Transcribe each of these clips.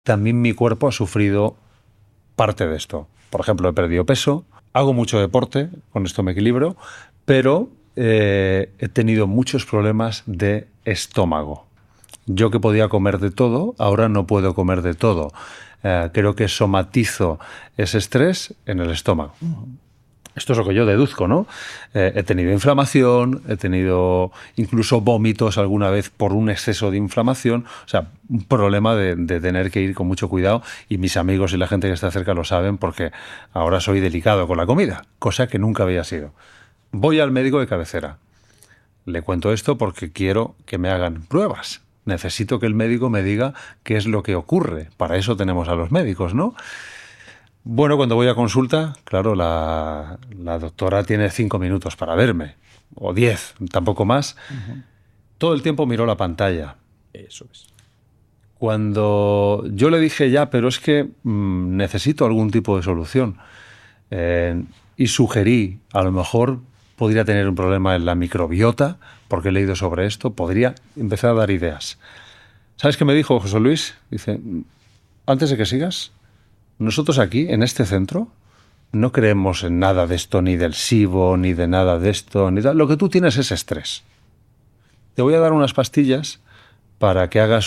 también mi cuerpo ha sufrido parte de esto. Por ejemplo, he perdido peso, hago mucho deporte, con esto me equilibro, pero he tenido muchos problemas de estómago. Yo que podía comer de todo, ahora no puedo comer de todo. Creo que somatizo ese estrés en el estómago. Esto es lo que yo deduzco, ¿no? He tenido inflamación, he tenido incluso vómitos alguna vez por un exceso de inflamación. O sea, un problema de tener que ir con mucho cuidado, y mis amigos y la gente que está cerca lo saben, porque ahora soy delicado con la comida, cosa que nunca había sido. Voy al médico de cabecera. Le cuento esto porque quiero que me hagan pruebas. Necesito que el médico me diga qué es lo que ocurre. Para eso tenemos a los médicos, ¿no? Bueno, cuando voy a consulta, claro, la doctora tiene 5 minutos para verme, o 10, tampoco más. Todo el tiempo miró la pantalla. Eso es. Cuando yo le dije ya, pero es que necesito algún tipo de solución, y sugerí, a lo mejor podría tener un problema en la microbiota, porque he leído sobre esto, podría empezar a dar ideas. ¿Sabes qué me dijo José Luis? Dice, antes de que sigas, nosotros aquí, en este centro, no creemos en nada de esto, ni del SIBO, ni de nada de esto, ni tal. Lo que tú tienes es estrés. Te voy a dar unas pastillas para que hagas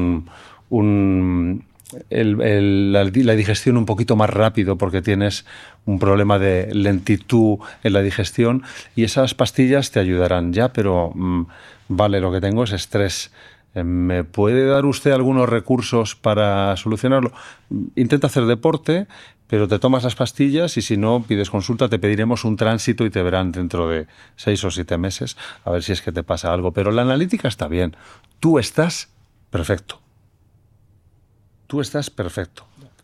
la digestión un poquito más rápido, porque tienes un problema de lentitud en la digestión, y esas pastillas te ayudarán ya, pero vale, lo que tengo es estrés. ¿Me puede dar usted algunos recursos para solucionarlo? Intenta hacer deporte, pero te tomas las pastillas, y si no pides consulta, te pediremos un tránsito y te verán dentro de 6 o 7 meses a ver si es que te pasa algo. Pero la analítica está bien. Tú estás perfecto. Tú estás perfecto.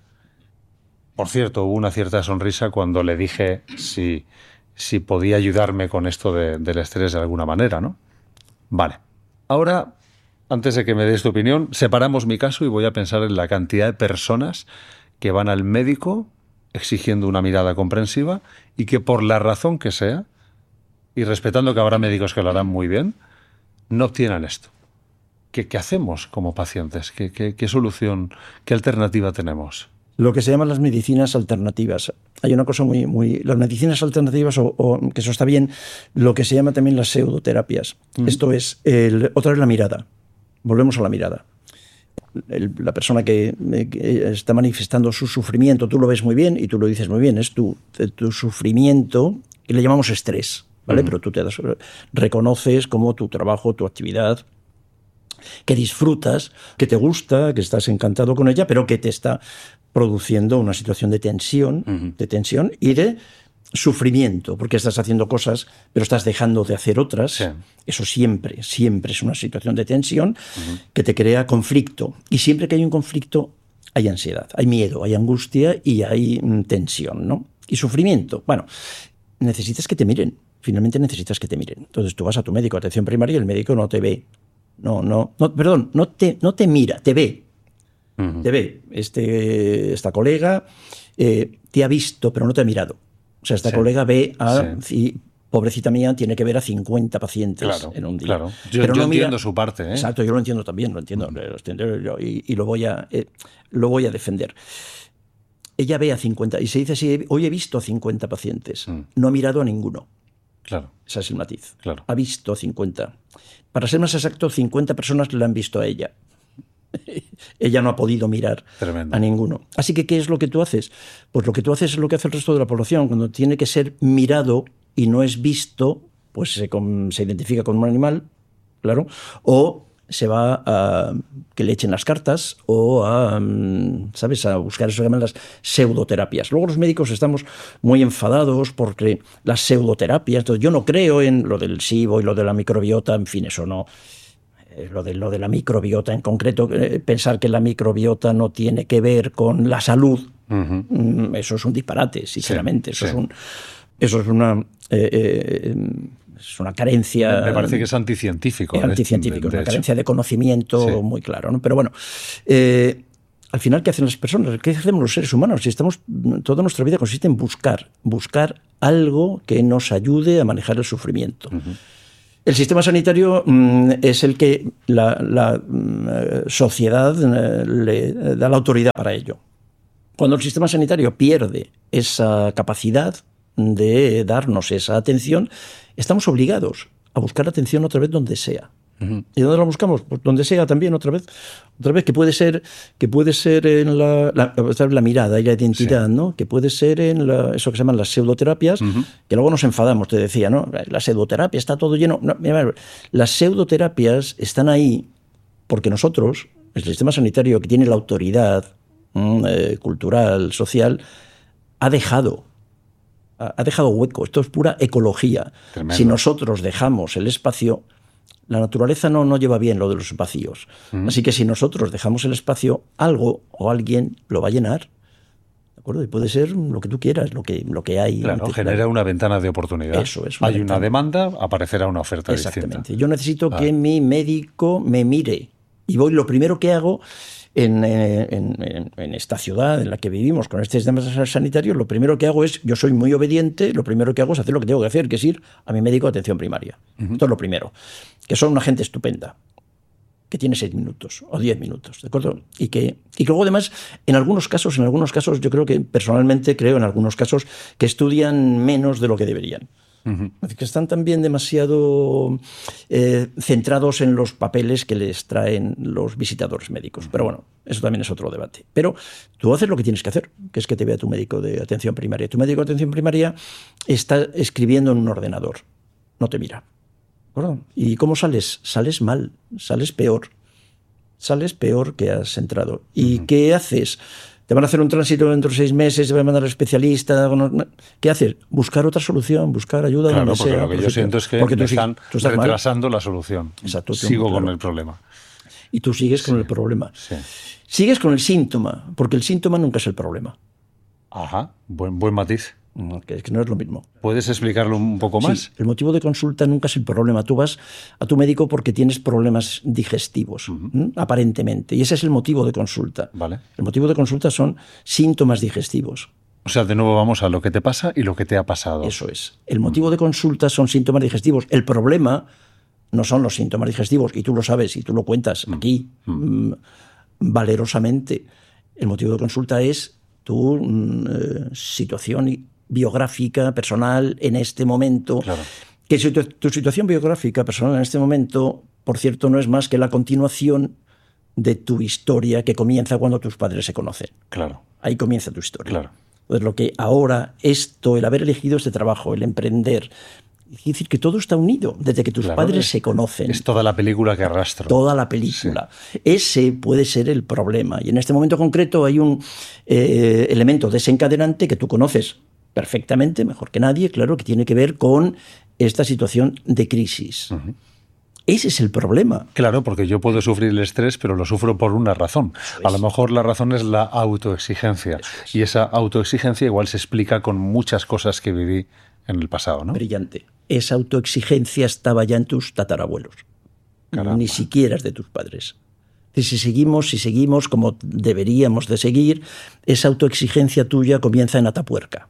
Por cierto, hubo una cierta sonrisa cuando le dije si podía ayudarme con esto del estrés de alguna manera, ¿no? Vale. Ahora, antes de que me des tu opinión, separamos mi caso y voy a pensar en la cantidad de personas que van al médico exigiendo una mirada comprensiva y que, por la razón que sea, y respetando que habrá médicos que lo harán muy bien, no obtienen esto. ¿Qué hacemos como pacientes? ¿Qué solución, qué alternativa tenemos? Lo que se llaman las medicinas alternativas. Hay una cosa las medicinas alternativas, o que eso está bien, lo que se llama también las pseudoterapias. Esto es, otra vez la mirada. Volvemos a la mirada. La persona que está manifestando su sufrimiento, tú lo ves muy bien y tú lo dices muy bien, es tu sufrimiento, que le llamamos estrés, ¿vale? Pero tú reconoces como tu trabajo, tu actividad, que disfrutas, que te gusta, que estás encantado con ella, pero que te está produciendo una situación de tensión, y de sufrimiento, porque estás haciendo cosas, pero estás dejando de hacer otras. Sí. Eso siempre es una situación de tensión que te crea conflicto. Y siempre que hay un conflicto, hay ansiedad, hay miedo, hay angustia y hay tensión, ¿no? Y sufrimiento. Bueno, necesitas que te miren. Finalmente necesitas que te miren. Entonces tú vas a tu médico de atención primaria y el médico no te ve. No te mira, te ve. Te ve. Esta colega te ha visto, pero no te ha mirado. O sea, esta colega ve y, pobrecita mía, tiene que ver a 50 pacientes en un día. Claro. Yo entiendo su parte. Exacto, yo lo entiendo también, lo entiendo y lo voy a defender. Ella ve a 50, y se dice así, hoy he visto a 50 pacientes, no ha mirado a ninguno. Claro. Ese es el matiz. Claro. Ha visto a 50. Para ser más exacto, 50 personas le han visto a ella. Ella no ha podido mirar a ninguno. Así que, ¿qué es lo que tú haces? Pues lo que tú haces es lo que hace el resto de la población. Cuando tiene que ser mirado y no es visto, pues se identifica con un animal, claro, o se va a que le echen las cartas, o a buscar eso que llaman las pseudoterapias. Luego los médicos estamos muy enfadados porque las pseudoterapias, entonces yo no creo en lo del SIBO y lo de la microbiota, en fin, eso no. Lo de la microbiota en concreto, pensar que la microbiota no tiene que ver con la salud, eso es un disparate, sinceramente. Eso es una carencia. Me parece que es anticientífico. Anticientífico, es una carencia de conocimiento muy claro, ¿no? Pero bueno, al final, ¿qué hacen las personas? ¿Qué hacemos los seres humanos? Si toda nuestra vida consiste en buscar algo que nos ayude a manejar el sufrimiento. El sistema sanitario es el que la sociedad le da la autoridad para ello. Cuando el sistema sanitario pierde esa capacidad de darnos esa atención, estamos obligados a buscar atención otra vez donde sea. ¿Y dónde la buscamos? Pues donde sea también, otra vez que puede ser en la mirada y la identidad, sí, ¿no? Que puede ser en eso que se llaman las pseudoterapias, que luego nos enfadamos, te decía, ¿no? La pseudoterapia está todo lleno. No, mira, las pseudoterapias están ahí porque nosotros, el sistema sanitario que tiene la autoridad cultural, social, ha dejado hueco. Esto es pura ecología. Tremendo. Si nosotros dejamos el espacio, la naturaleza no lleva bien lo de los vacíos. Así que si nosotros dejamos el espacio, algo o alguien lo va a llenar. ¿De acuerdo? Y puede ser lo que tú quieras, lo que hay. Claro, genera una ventana de oportunidad. Eso es. Hay una demanda, aparecerá una oferta Exactamente. distinta. Yo necesito que mi médico me mire. Y lo primero que hago en esta ciudad en la que vivimos con este sistema sanitario, lo primero que hago es, yo soy muy obediente, lo primero que hago es hacer lo que tengo que hacer, que es ir a mi médico de atención primaria. Esto es lo primero. Que son una gente estupenda, que tiene 6 minutos o 10 minutos, ¿de acuerdo? Y que luego además, en algunos casos, yo creo que personalmente en algunos casos que estudian menos de lo que deberían. Que están también demasiado centrados en los papeles que les traen los visitadores médicos. Pero bueno, eso también es otro debate. Pero tú haces lo que tienes que hacer, que es que te vea tu médico de atención primaria. Tu médico de atención primaria está escribiendo en un ordenador, no te mira. ¿De ¿Y cómo sales? Sales mal, sales peor. Sales peor que has entrado. ¿Y qué haces? Te van a hacer un tránsito dentro de 6 meses, te van a mandar al especialista. ¿Qué haces? Buscar otra solución, buscar ayuda donde sea. Claro, porque lo que yo siento es que me están retrasando la solución. Exacto. Sigo con el problema. Y tú sigues con el problema. Sí. Sigues con el síntoma, porque el síntoma nunca es el problema. Ajá, buen matiz. Que es que no es lo mismo. ¿Puedes explicarlo un poco más? Sí, el motivo de consulta nunca es el problema. Tú vas a tu médico porque tienes problemas digestivos, aparentemente, y ese es el motivo de consulta. Vale. El motivo de consulta son síntomas digestivos. O sea, de nuevo vamos a lo que te pasa y lo que te ha pasado. Eso es. El motivo de consulta son síntomas digestivos. El problema no son los síntomas digestivos, y tú lo sabes, y tú lo cuentas aquí valerosamente. El motivo de consulta es tu situación biográfica, personal, en este momento. Claro. Que tu situación biográfica, personal, en este momento, por cierto, no es más que la continuación de tu historia que comienza cuando tus padres se conocen. Claro. Ahí comienza tu historia. Claro. Entonces, lo que ahora, el haber elegido este trabajo, el emprender, es decir, que todo está unido, desde que tus padres se conocen. Es toda la película que arrastro. Toda la película. Sí. Ese puede ser el problema. Y en este momento concreto hay un elemento desencadenante que tú conoces perfectamente, mejor que nadie, claro, que tiene que ver con esta situación de crisis. Ese es el problema. Claro, porque yo puedo sufrir el estrés, pero lo sufro por una razón. A lo mejor la razón es la autoexigencia. Y esa autoexigencia igual se explica con muchas cosas que viví en el pasado, ¿no? Brillante. Esa autoexigencia estaba ya en tus tatarabuelos. Caramba. Ni siquiera es de tus padres. Si seguimos como deberíamos de seguir, esa autoexigencia tuya comienza en Atapuerca.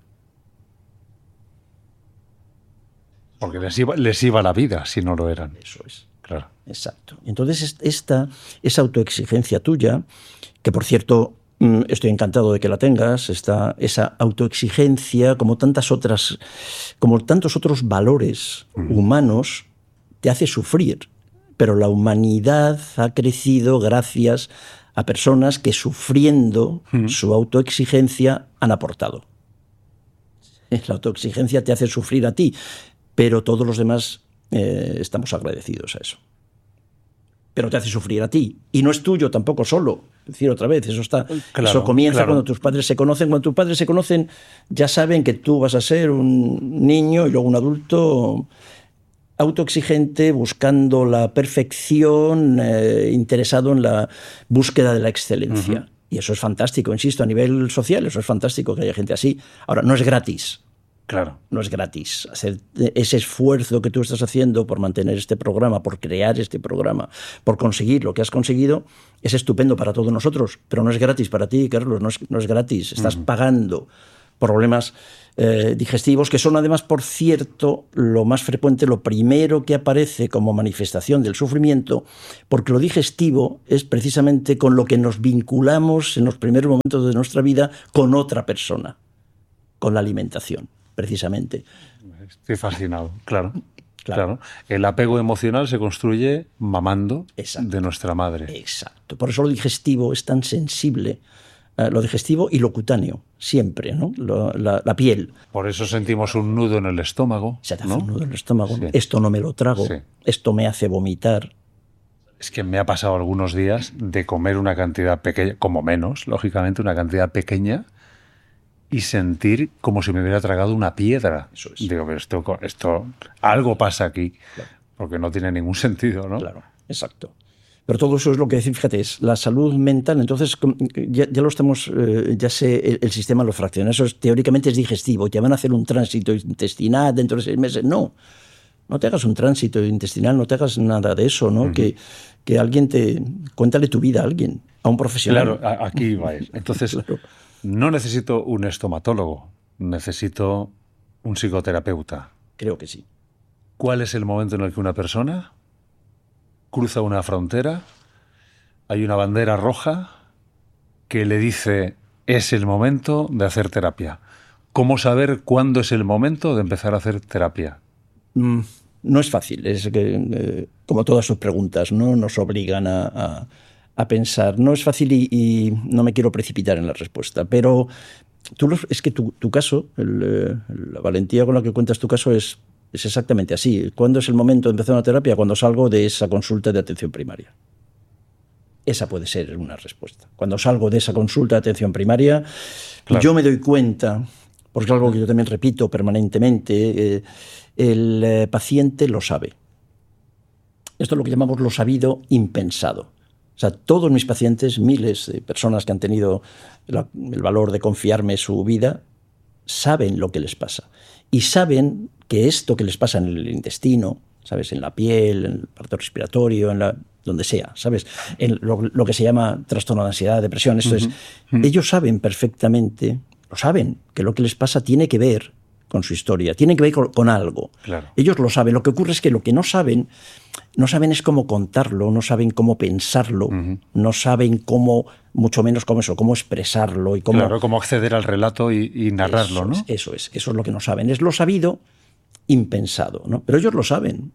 Porque les iba la vida si no lo eran. Eso es. Claro. Exacto. Entonces, esa autoexigencia tuya, que por cierto, estoy encantado de que la tengas, esa autoexigencia, como tantos otros valores humanos, te hace sufrir. Pero la humanidad ha crecido gracias a personas que, sufriendo su autoexigencia, han aportado. La autoexigencia te hace sufrir a ti, pero todos los demás estamos agradecidos a eso. Pero te hace sufrir a ti. Y no es tuyo tampoco solo. Es decir, otra vez, eso comienza cuando tus padres se conocen. Cuando tus padres se conocen, ya saben que tú vas a ser un niño y luego un adulto autoexigente, buscando la perfección, interesado en la búsqueda de la excelencia. Y eso es fantástico, insisto, a nivel social, eso es fantástico que haya gente así. Ahora, no es gratis. Claro. No es gratis. Hacer ese esfuerzo que tú estás haciendo por mantener este programa, por crear este programa, por conseguir lo que has conseguido, es estupendo para todos nosotros, pero no es gratis para ti, Carlos, no es gratis. Estás pagando problemas digestivos, que son además, por cierto, lo más frecuente, lo primero que aparece como manifestación del sufrimiento, porque lo digestivo es precisamente con lo que nos vinculamos en los primeros momentos de nuestra vida con otra persona, con la alimentación, precisamente. Estoy fascinado, claro. El apego emocional se construye mamando de nuestra madre. Exacto. Por eso lo digestivo es tan sensible. Lo digestivo y lo cutáneo, siempre, ¿no? La piel. Por eso sentimos un nudo en el estómago. Se te hace un nudo en el estómago. Sí. Esto no me lo trago. Sí. Esto me hace vomitar. Es que me ha pasado algunos días de comer una cantidad pequeña, como menos, lógicamente, una cantidad pequeña, y sentir como si me hubiera tragado una piedra. Eso es. Digo, pero esto algo pasa aquí, claro, porque no tiene ningún sentido, ¿no? Claro, exacto. Pero todo eso es lo que decir, fíjate, es la salud mental. Entonces, ya lo estamos, ya sé, el sistema lo fracciona. Eso teóricamente es digestivo. Te van a hacer un tránsito intestinal dentro de 6 meses. No te hagas un tránsito intestinal, no te hagas nada de eso, ¿no? Uh-huh. Que alguien cuéntale tu vida a alguien, a un profesional. Claro, aquí va. Entonces, claro, no necesito un estomatólogo, necesito un psicoterapeuta. Creo que sí. ¿Cuál es el momento en el que una persona cruza una frontera, hay una bandera roja que le dice es el momento de hacer terapia? ¿Cómo saber cuándo es el momento de empezar a hacer terapia? No es fácil, es que, como todas sus preguntas, ¿no? Nos obligan a pensar. No es fácil y no me quiero precipitar en la respuesta, pero es que tu caso, la valentía con la que cuentas tu caso es exactamente así. ¿Cuándo es el momento de empezar una terapia? Cuando salgo de esa consulta de atención primaria. Esa puede ser una respuesta. Cuando salgo de esa consulta de atención primaria, claro, yo me doy cuenta, porque es algo que yo también repito permanentemente, el paciente lo sabe. Esto es lo que llamamos lo sabido impensado. O sea, todos mis pacientes, miles de personas que han tenido el valor de confiarme su vida, saben lo que les pasa. Y saben que esto que les pasa en el intestino, ¿sabes? En la piel, en el aparato respiratorio, donde sea, ¿sabes? En lo que se llama trastorno de ansiedad, depresión, esto es. Ellos saben perfectamente, lo saben, que lo que les pasa tiene que ver con su historia, tiene que ver con algo. Claro. Ellos lo saben. Lo que ocurre es que lo que no saben es cómo contarlo, no saben cómo pensarlo, no saben cómo, mucho menos cómo expresarlo. Y cómo, claro, cómo acceder al relato y narrarlo, ¿no? Eso es lo que no saben. Es lo sabido impensado, ¿no? Pero ellos lo saben.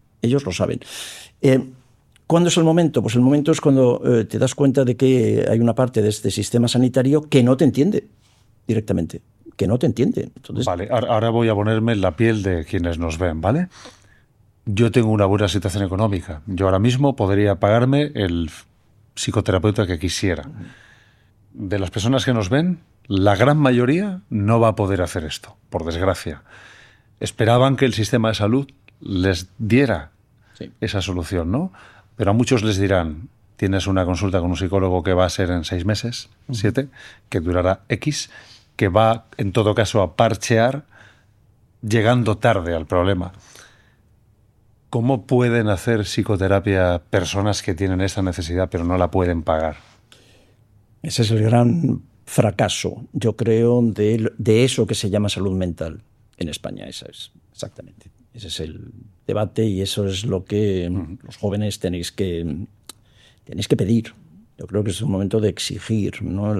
¿Cuándo es el momento? Pues el momento es cuando te das cuenta de que hay una parte de este sistema sanitario que no te entiende directamente. Que no te entiende. Entonces, vale, ahora voy a ponerme en la piel de quienes nos ven, ¿vale? Yo tengo una buena situación económica. Yo ahora mismo podría pagarme el psicoterapeuta que quisiera. De las personas que nos ven, la gran mayoría no va a poder hacer esto, por desgracia. Esperaban que el sistema de salud les diera esa solución, ¿no? Pero a muchos les dirán, tienes una consulta con un psicólogo que va a ser en 6 meses, 7, que durará X, que va, en todo caso, a parchear llegando tarde al problema. ¿Cómo pueden hacer psicoterapia personas que tienen esa necesidad pero no la pueden pagar? Ese es el gran fracaso, yo creo, de eso que se llama salud mental en España. Exactamente. Ese es el debate y eso es lo que los jóvenes tenéis que pedir. Yo creo que es un momento de exigir, ¿no?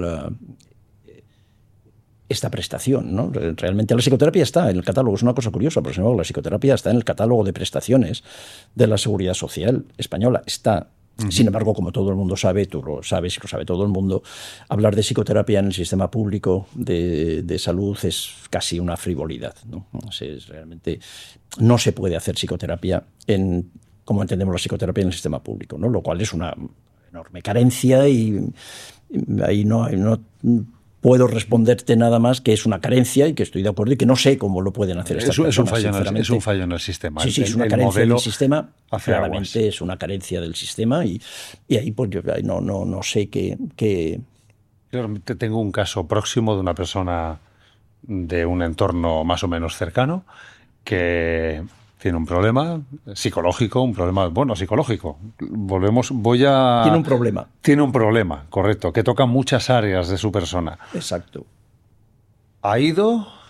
Esta prestación, ¿no? Realmente la psicoterapia está en el catálogo, es una cosa curiosa, pero sin embargo la psicoterapia está en el catálogo de prestaciones de la Seguridad Social española. Está, sin embargo, como todo el mundo sabe, tú lo sabes y lo sabe todo el mundo, hablar de psicoterapia en el sistema público de salud es casi una frivolidad, ¿no? Realmente no se puede hacer psicoterapia como entendemos la psicoterapia en el sistema público, ¿no? Lo cual es una enorme carencia y ahí no puedo responderte nada más que es una carencia y que estoy de acuerdo y que no sé cómo lo pueden hacer estas personas. Es un fallo en el sistema. Sí, es una carencia del sistema. Claramente es una carencia del sistema y ahí pues yo no sé qué. Yo tengo un caso próximo de una persona de un entorno más o menos cercano que tiene un problema psicológico, psicológico. Tiene un problema. Tiene un problema, correcto, que toca muchas áreas de su persona. Exacto. Ha ido,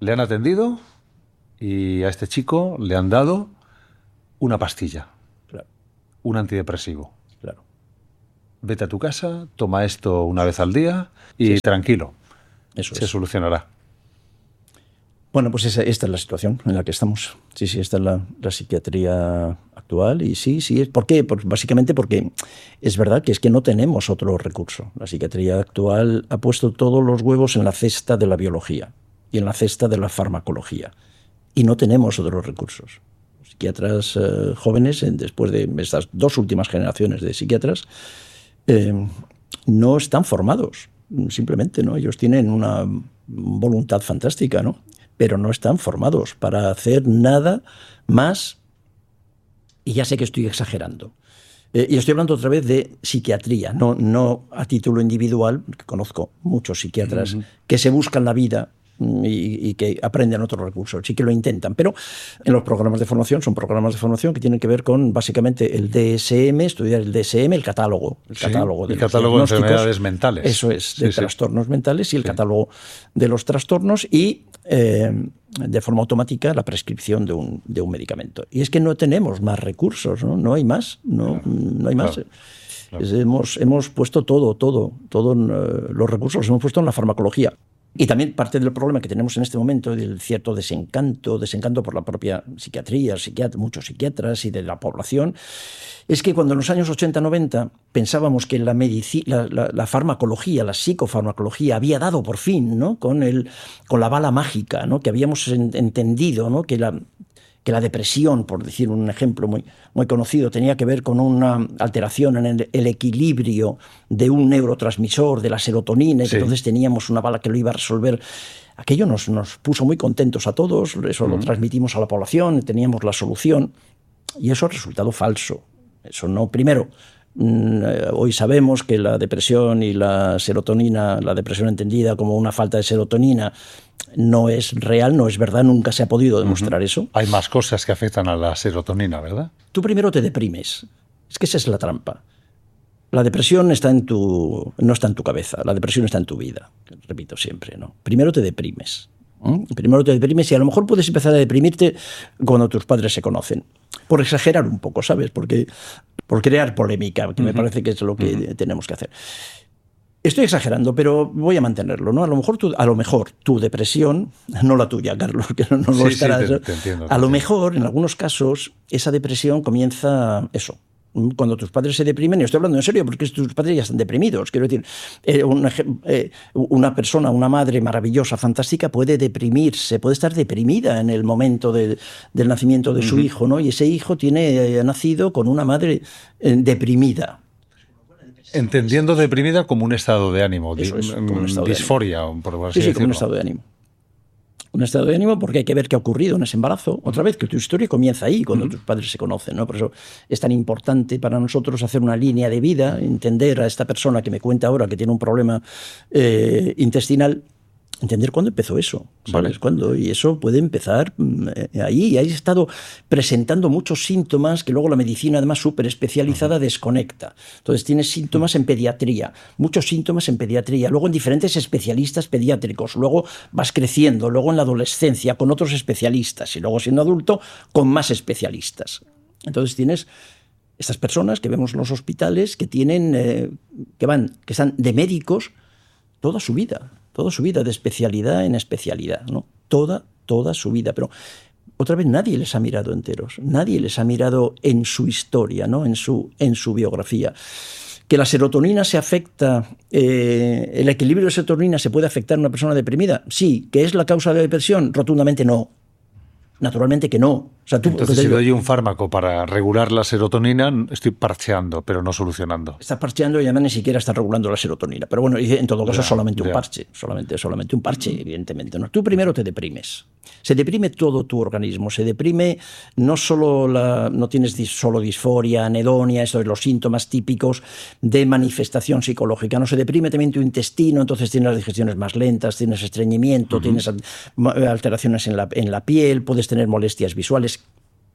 Le han atendido y a este chico le han dado una pastilla, Claro, un antidepresivo. claro. Vete a tu casa, toma esto una vez al día y tranquilo, Eso se es. solucionará. Bueno, pues esta es la situación en la que estamos. Sí, esta es la psiquiatría actual. Y sí. ¿Por qué? Pues básicamente porque es verdad que es que no tenemos otro recurso. La psiquiatría actual ha puesto todos los huevos en la cesta de la biología y en la cesta de la farmacología. Y no tenemos otros recursos. Los psiquiatras jóvenes, después de estas 2 últimas generaciones de psiquiatras, no están formados. Simplemente, ¿no? Ellos tienen una voluntad fantástica, ¿no? Pero no están formados para hacer nada más, y ya sé que estoy exagerando. Y estoy hablando otra vez de psiquiatría, no a título individual, porque conozco muchos psiquiatras que se buscan la vida y que aprenden otros recursos, sí que lo intentan, pero en los programas de formación son programas de formación que tienen que ver con básicamente el DSM, estudiar el DSM, el catálogo de enfermedades mentales. Eso es, de trastornos mentales y el catálogo de los trastornos y de forma automática la prescripción de un medicamento. Y es que no tenemos más recursos, no hay más, no hay más. Claro. Hemos puesto todos los recursos los hemos puesto en la farmacología. Y también parte del problema que tenemos en este momento, del cierto desencanto por la propia psiquiatría, muchos psiquiatras y de la población, es que cuando en los años 80-90 pensábamos que la farmacología, la psicofarmacología había dado por fin, ¿no? con la bala mágica, ¿no? Que habíamos entendido, ¿no? que la depresión, por decir un ejemplo muy, muy conocido, tenía que ver con una alteración en el equilibrio de un neurotransmisor, de la serotonina, y que entonces teníamos una bala que lo iba a resolver. Aquello nos puso muy contentos a todos, eso lo transmitimos a la población, teníamos la solución, y eso ha resultado falso. Eso no, primero, hoy sabemos que la depresión y la serotonina, la depresión entendida como una falta de serotonina, no es real, no es verdad, nunca se ha podido demostrar eso. Hay más cosas que afectan a la serotonina, ¿verdad? Tú primero te deprimes. Es que esa es la trampa. La depresión no está en tu cabeza, la depresión está en tu vida. Repito siempre, ¿no? Primero te deprimes. Primero te deprimes y a lo mejor puedes empezar a deprimirte cuando tus padres se conocen. Por exagerar un poco, ¿sabes? Por crear polémica, que me parece que es lo que tenemos que hacer. Estoy exagerando, pero voy a mantenerlo, ¿no? A lo mejor tu depresión, no la tuya, Carlos, que no lo estarás. Sí, te entiendo. A lo mejor, en algunos casos, esa depresión comienza eso. Cuando tus padres se deprimen, y estoy hablando en serio porque tus padres ya están deprimidos. Quiero decir, una persona, una madre maravillosa, fantástica, puede deprimirse, puede estar deprimida en el momento del nacimiento de su hijo, ¿no? Y ese hijo ha nacido con una madre deprimida. Entendiendo deprimida como un estado de ánimo, como un estado disforia, de ánimo. por así decirlo. Como un estado de ánimo. Un estado de ánimo porque hay que ver qué ha ocurrido en ese embarazo. Otra vez, que tu historia comienza ahí, cuando tus padres se conocen, ¿no? Por eso es tan importante para nosotros hacer una línea de vida, entender a esta persona que me cuenta ahora que tiene un problema intestinal, entender cuándo empezó eso, ¿sabes? ¿Cuándo? Y eso puede empezar ahí. Y ahí he estado presentando muchos síntomas que luego la medicina, además súper especializada, desconecta. Entonces tienes síntomas en pediatría, muchos síntomas en pediatría, luego en diferentes especialistas pediátricos, luego vas creciendo, luego en la adolescencia con otros especialistas y luego siendo adulto con más especialistas. Entonces tienes estas personas que vemos en los hospitales que tienen, que están de médicos toda su vida, de especialidad en especialidad, ¿no? Toda su vida. Pero otra vez nadie les ha mirado enteros, nadie les ha mirado en su historia, ¿no? en su biografía. ¿Que la serotonina se afecta, el equilibrio de serotonina se puede afectar a una persona deprimida? Sí. ¿Que es la causa de la depresión? Rotundamente no. Naturalmente que no. O sea, entonces, si doy un fármaco para regular la serotonina, estoy parcheando, pero no solucionando. Estás parcheando y además ni siquiera estás regulando la serotonina. Pero bueno, en todo caso, solamente un parche. Solamente un parche, evidentemente. ¿No? Tú primero te deprimes. Se deprime todo tu organismo. Se deprime no tienes solo disforia, anedonia, estos son los síntomas típicos de manifestación psicológica. No se deprime también tu intestino, entonces tienes las digestiones más lentas, tienes estreñimiento, tienes alteraciones en la piel, puedes tener molestias visuales.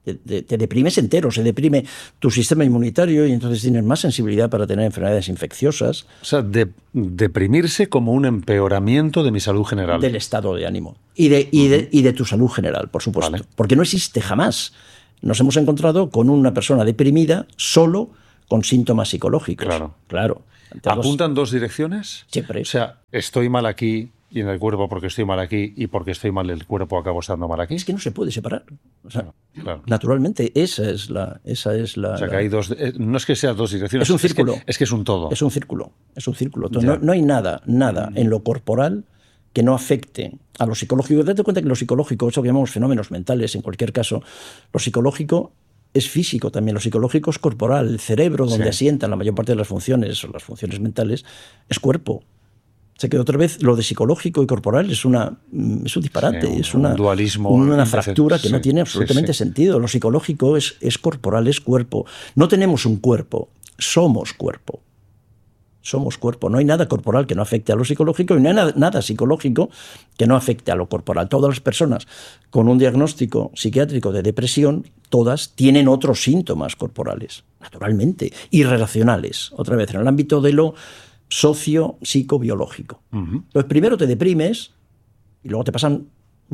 Te deprimes entero, se deprime tu sistema inmunitario y entonces tienes más sensibilidad para tener enfermedades infecciosas. O sea, deprimirse como un empeoramiento de mi salud general. Del estado de ánimo y de tu salud general, por supuesto. Vale. Porque no existe jamás. Nos hemos encontrado con una persona deprimida solo con síntomas psicológicos. Claro. ¿Apuntan dos direcciones? Siempre. O sea, estoy mal aquí y en el cuerpo porque estoy mal aquí y porque estoy mal el cuerpo acabo estando mal aquí. Es que no se puede separar. O sea, claro. Naturalmente, esa es la. O sea, que hay dos. No es que sean dos direcciones. Es un círculo. Es que es un todo. Es un círculo. No hay nada en lo corporal que no afecte a lo psicológico. Date cuenta que lo psicológico, eso que llamamos fenómenos mentales, en cualquier caso, lo psicológico es físico también, lo psicológico es corporal. El cerebro, donde asientan la mayor parte de las funciones, o las funciones mentales, es cuerpo. O sea que otra vez lo de psicológico y corporal es un disparate, es un dualismo, una fractura que no tiene absolutamente sentido. Lo psicológico es corporal, es cuerpo. No tenemos un cuerpo, somos cuerpo. Somos cuerpo. No hay nada corporal que no afecte a lo psicológico y no hay nada psicológico que no afecte a lo corporal. Todas las personas con un diagnóstico psiquiátrico de depresión, todas tienen otros síntomas corporales, naturalmente, y relacionales. Otra vez, en el ámbito de lo socio-psicobiológico. Entonces, primero te deprimes y luego te pasan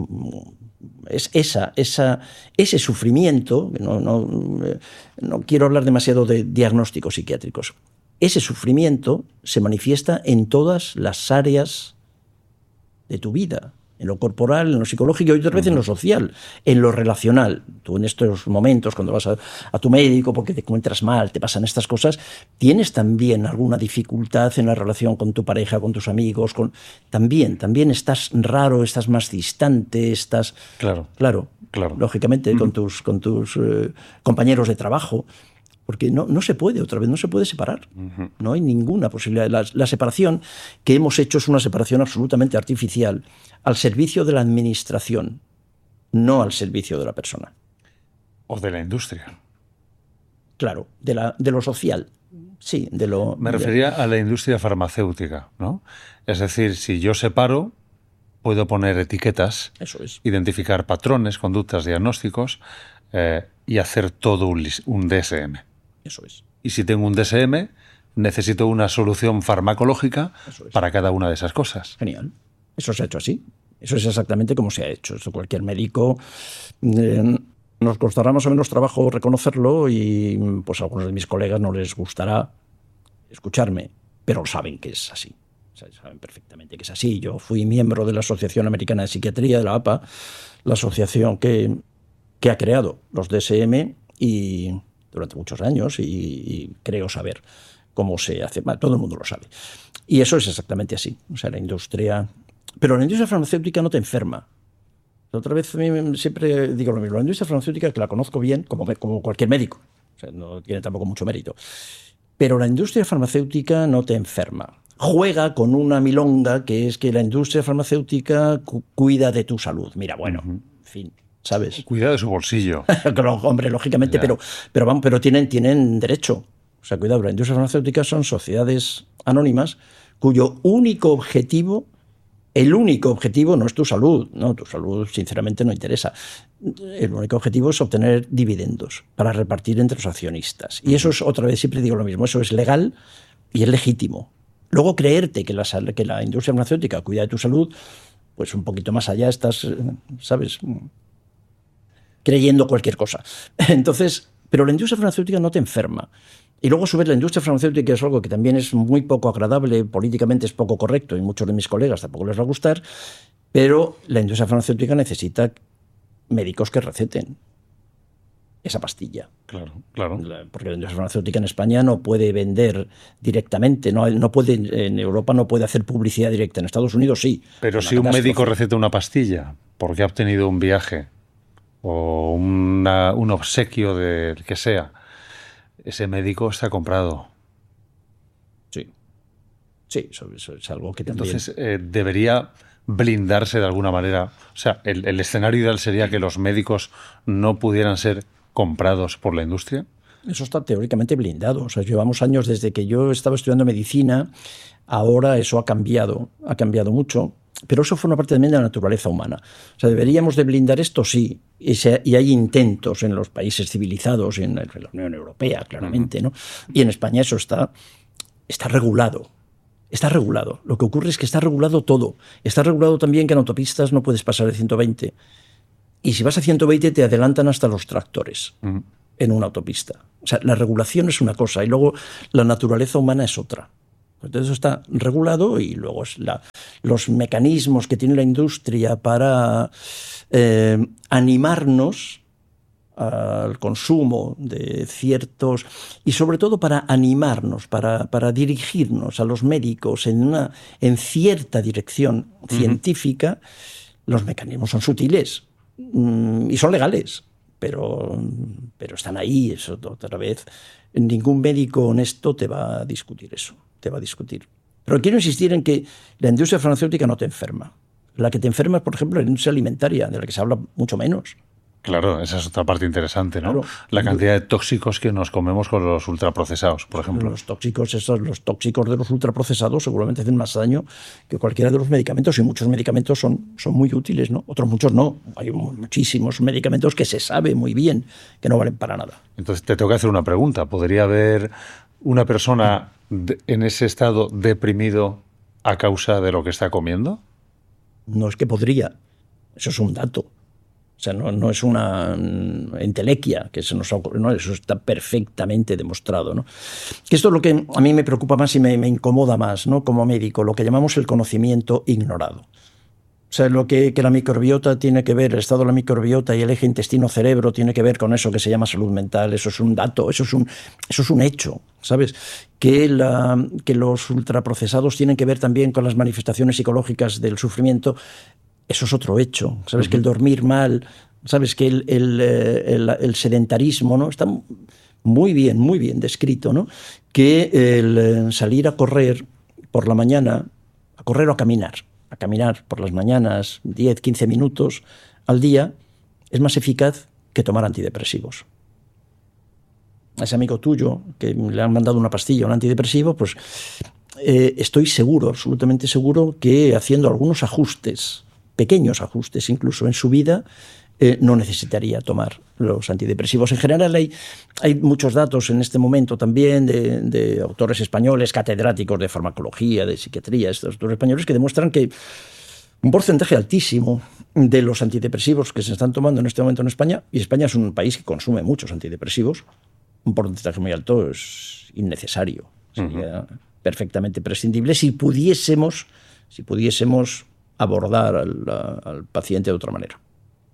ese sufrimiento. No quiero hablar demasiado de diagnósticos psiquiátricos. Ese sufrimiento se manifiesta en todas las áreas de tu vida, en lo corporal, en lo psicológico y otra vez en lo social, en lo relacional. Tú en estos momentos, cuando vas a tu médico porque te encuentras mal, te pasan estas cosas, tienes también alguna dificultad en la relación con tu pareja, con tus amigos, también estás raro, estás más distante, estás... Claro. Lógicamente, con tus compañeros de trabajo. Porque no se puede, otra vez, no se puede separar. No hay ninguna posibilidad. La separación que hemos hecho es una separación absolutamente artificial al servicio de la administración, no al servicio de la persona. O de la industria. Claro, de lo social. Sí, de lo... Me refería a la industria farmacéutica, ¿no? Es decir, si yo separo, puedo poner etiquetas, eso es, identificar patrones, conductas, diagnósticos y hacer todo un DSM. Eso es. Y si tengo un DSM, necesito una solución farmacológica para cada una de esas cosas. Genial. Eso se ha hecho así. Eso es exactamente como se ha hecho. Eso cualquier médico... nos costará más o menos trabajo reconocerlo y pues a algunos de mis colegas no les gustará escucharme, pero saben que es así. O sea, saben perfectamente que es así. Yo fui miembro de la Asociación Americana de Psiquiatría, de la APA, la asociación que ha creado los DSM y... durante muchos años y creo saber cómo se hace. Todo el mundo lo sabe. Y eso es exactamente así. O sea, la industria... Pero la industria farmacéutica no te enferma. Otra vez siempre digo lo mismo. La industria farmacéutica, que la conozco bien, como cualquier médico. O sea, no tiene tampoco mucho mérito. Pero la industria farmacéutica no te enferma. Juega con una milonga que es que la industria farmacéutica cuida de tu salud. Mira, bueno, en fin... ¿Sabes? Cuidado de su bolsillo. Hombre, lógicamente, pero tienen derecho. O sea, cuidado, la industria farmacéutica son sociedades anónimas cuyo único objetivo, no es tu salud. No, tu salud, sinceramente, no interesa. El único objetivo es obtener dividendos para repartir entre los accionistas. Y eso es, otra vez, siempre digo lo mismo, eso es legal y es legítimo. Luego, creerte que la industria farmacéutica cuida de tu salud, pues un poquito más allá estás, ¿sabes?, creyendo cualquier cosa. Entonces, pero la industria farmacéutica no te enferma. Y luego, a su vez, la industria farmacéutica es algo que también es muy poco agradable, políticamente es poco correcto y muchos de mis colegas tampoco les va a gustar, pero la industria farmacéutica necesita médicos que receten esa pastilla. Claro. Porque la industria farmacéutica en España no puede vender directamente, no puede, en Europa no puede hacer publicidad directa, en Estados Unidos sí. Pero si un médico receta una pastilla porque ha obtenido un viaje o un obsequio del que sea, ese médico está comprado. Sí, eso es algo que también... Entonces, debería blindarse de alguna manera. O sea, el escenario ideal sería que los médicos no pudieran ser comprados por la industria. Eso está teóricamente blindado. O sea, llevamos años desde que yo estaba estudiando medicina, ahora eso ha cambiado mucho. Pero eso forma parte también de la naturaleza humana. O sea, ¿deberíamos de blindar esto? Sí. Y hay intentos en los países civilizados, en la Unión Europea, claramente, ¿no? Y en España eso está regulado. Está regulado. Lo que ocurre es que está regulado todo. Está regulado también que en autopistas no puedes pasar de 120. Y si vas a 120 te adelantan hasta los tractores en una autopista. O sea, la regulación es una cosa y luego la naturaleza humana es otra. Entonces eso está regulado y luego es los mecanismos que tiene la industria para animarnos al consumo de ciertos... y sobre todo para animarnos, para dirigirnos a los médicos en cierta dirección científica. Los mecanismos son sutiles y son legales, pero están ahí. Eso otra vez, ningún médico honesto te va a discutir eso. Te va a discutir. Pero quiero insistir en que la industria farmacéutica no te enferma. La que te enferma es, por ejemplo, la industria alimentaria, de la que se habla mucho menos. Claro, esa es otra parte interesante, ¿no? Claro. La cantidad de tóxicos que nos comemos con los ultraprocesados, por ejemplo. Los tóxicos de los ultraprocesados seguramente hacen más daño que cualquiera de los medicamentos, y muchos medicamentos son muy útiles, ¿no? Otros muchos no. Hay muchísimos medicamentos que se sabe muy bien que no valen para nada. Entonces te tengo que hacer una pregunta. ¿Podría haber una persona en ese estado deprimido a causa de lo que está comiendo? No es que podría. Eso es un dato. O sea, no es una entelequia que se nos ha ocurrido, no, eso está perfectamente demostrado, ¿no? Que esto es lo que a mí me preocupa más y me incomoda más, ¿no? Como médico, lo que llamamos el conocimiento ignorado. O sea, lo que la microbiota tiene que ver, el estado de la microbiota y el eje intestino-cerebro tiene que ver con eso que se llama salud mental. Eso es un dato, eso es un hecho, ¿sabes? Que los ultraprocesados tienen que ver también con las manifestaciones psicológicas del sufrimiento. Eso es otro hecho. ¿Sabes? Que el dormir mal, ¿sabes? Que el sedentarismo, ¿no? Está muy bien descrito, ¿no? Que el salir a correr por la mañana, a correr o a caminar por las mañanas 10, 15 minutos al día, es más eficaz que tomar antidepresivos. A ese amigo tuyo que le han mandado una pastilla, un antidepresivo, pues estoy seguro, absolutamente seguro, que haciendo algunos ajustes, pequeños ajustes incluso en su vida, no necesitaría tomar los antidepresivos. En general hay muchos datos en este momento también de autores españoles, catedráticos de farmacología, de psiquiatría, estos autores españoles, que demuestran que un porcentaje altísimo de los antidepresivos que se están tomando en este momento en España, y España es un país que consume muchos antidepresivos, un porcentaje muy alto es innecesario, sería perfectamente prescindible si pudiésemos abordar al paciente de otra manera.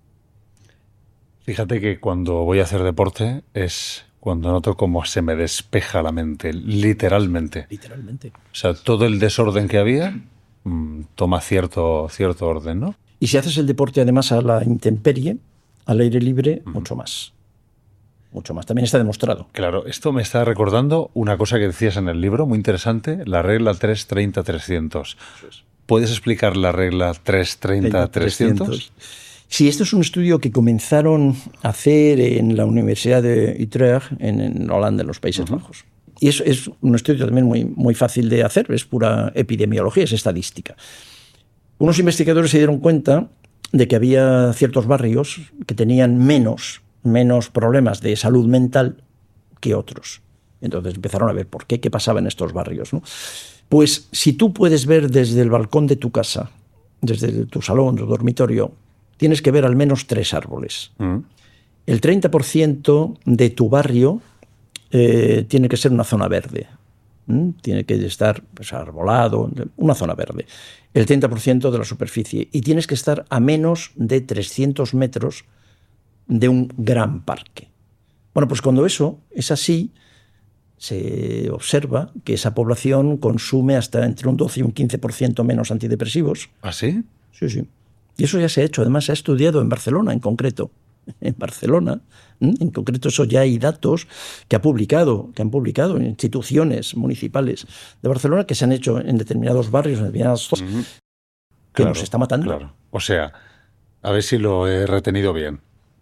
Fíjate que cuando voy a hacer deporte es cuando noto cómo se me despeja la mente, literalmente. Literalmente. O sea, todo el desorden que había toma cierto orden, ¿no? Y si haces el deporte además a la intemperie, al aire libre, mucho más. Mucho más. También está demostrado. Claro, esto me está recordando una cosa que decías en el libro, muy interesante, la regla 3-30-300. ¿Puedes explicar la regla 3-30-300? Sí, esto es un estudio que comenzaron a hacer en la Universidad de Utrecht, en Holanda, en los Países Bajos. Y es un estudio también muy fácil de hacer, es pura epidemiología, es estadística. Unos investigadores se dieron cuenta de que había ciertos barrios que tenían menos problemas de salud mental que otros. Entonces empezaron a ver por qué pasaba en estos barrios, ¿no? Pues si tú puedes ver desde el balcón de tu casa, desde tu salón, tu dormitorio, tienes que ver al menos 3 árboles. El 30% de tu barrio tiene que ser una zona verde. Tiene que estar pues, arbolado, una zona verde. El 30% de la superficie. Y tienes que estar a menos de 300 metros de un gran parque. Bueno, pues cuando eso es así, se observa que esa población consume hasta entre un 12 y un 15% menos antidepresivos. ¿Ah, sí? Sí. Y eso ya se ha hecho. Además, se ha estudiado en Barcelona, en concreto. En Barcelona, en concreto, eso ya hay datos que han publicado instituciones municipales de Barcelona que se han hecho en determinados barrios, en determinadas zonas, que nos está matando. Claro. O sea, a ver si lo he retenido bien.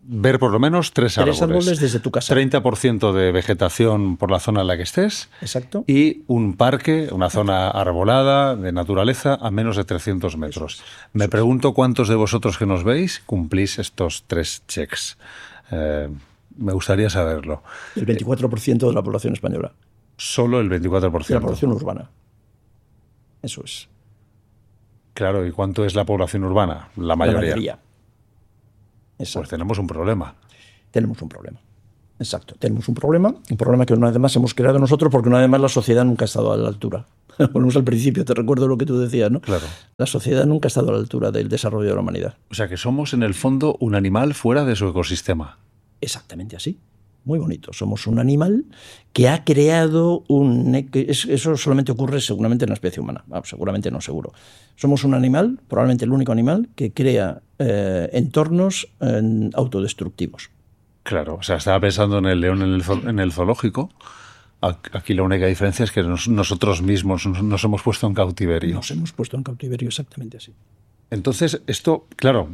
ver por lo menos tres árboles desde tu casa. 30% de vegetación por la zona en la que estés. Exacto. Y un parque, una zona arbolada, de naturaleza, a menos de 300 metros. Me pregunto cuántos de vosotros que nos veis cumplís estos 3 checks. Me gustaría saberlo. El 24% de la población española. Solo el 24%. De la población urbana. Eso es. Claro, ¿y cuánto es la población urbana? La mayoría. La mayoría. Exacto. Pues tenemos un problema. Tenemos un problema. Exacto. Tenemos un problema que una vez más hemos creado nosotros porque una vez más la sociedad nunca ha estado a la altura. Volvemos al principio, te recuerdo lo que tú decías, ¿no? Claro. La sociedad nunca ha estado a la altura del desarrollo de la humanidad. O sea que somos en el fondo un animal fuera de su ecosistema. Exactamente así. Muy bonito. Somos un animal que ha creado Eso solamente ocurre seguramente en la especie humana. Seguramente no, seguro. Somos un animal, probablemente el único animal, que crea entornos autodestructivos. Claro, o sea, estaba pensando en el león en el zoológico. Aquí la única diferencia es que nosotros mismos nos hemos puesto en cautiverio. Nos hemos puesto en cautiverio exactamente así. Entonces, esto, claro,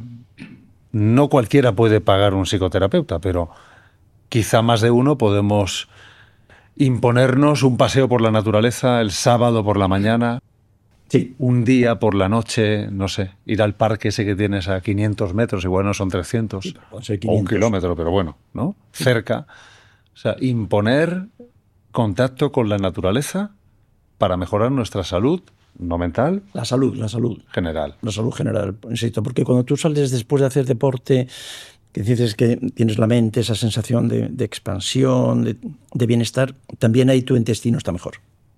no cualquiera puede pagar un psicoterapeuta, pero quizá más de uno podemos imponernos un paseo por la naturaleza el sábado por la mañana, sí, un día por la noche, no sé, ir al parque ese que tienes a 500 metros, igual no son 300, sí, pueden ser 500. O 1 kilómetro, pero bueno, ¿no? Cerca. O sea, imponer contacto con la naturaleza para mejorar nuestra salud, no mental. La salud general. La salud general, insisto, porque cuando tú sales después de hacer deporte, que dices que tienes la mente, esa sensación de expansión, de bienestar, también ahí tu intestino está mejor.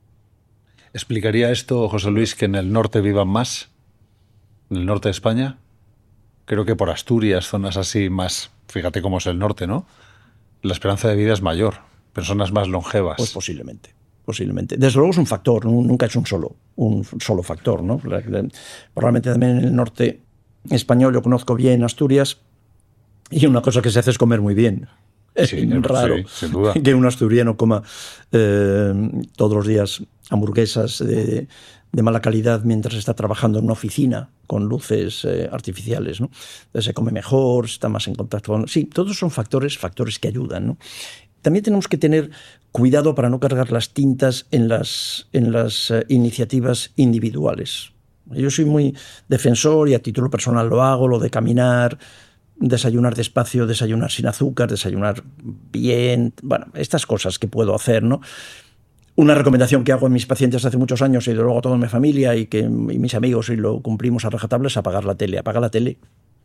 ¿Explicaría esto, José Luis, que en el norte vivan más? ¿En el norte de España? Creo que por Asturias, zonas así más... Fíjate cómo es el norte, ¿no? La esperanza de vida es mayor, personas más longevas. Pues posiblemente. Desde luego es un factor, nunca es un solo factor, ¿no? Probablemente también en el norte español, yo conozco bien Asturias, y una cosa que se hace es comer muy bien. Sí, es raro, sí, sin duda, que un asturiano coma todos los días hamburguesas de mala calidad mientras está trabajando en una oficina con luces artificiales, ¿no? Entonces se come mejor, está más en contacto con... Sí, todos son factores que ayudan, ¿no? También tenemos que tener cuidado para no cargar las tintas en las iniciativas individuales. Yo soy muy defensor y a título personal lo hago, lo de caminar, desayunar despacio, desayunar sin azúcar, desayunar bien, bueno, estas cosas que puedo hacer, ¿no? Una recomendación que hago en mis pacientes hace muchos años y de luego a toda mi familia y mis amigos y lo cumplimos a rajatabla es apagar la tele. Apaga la tele.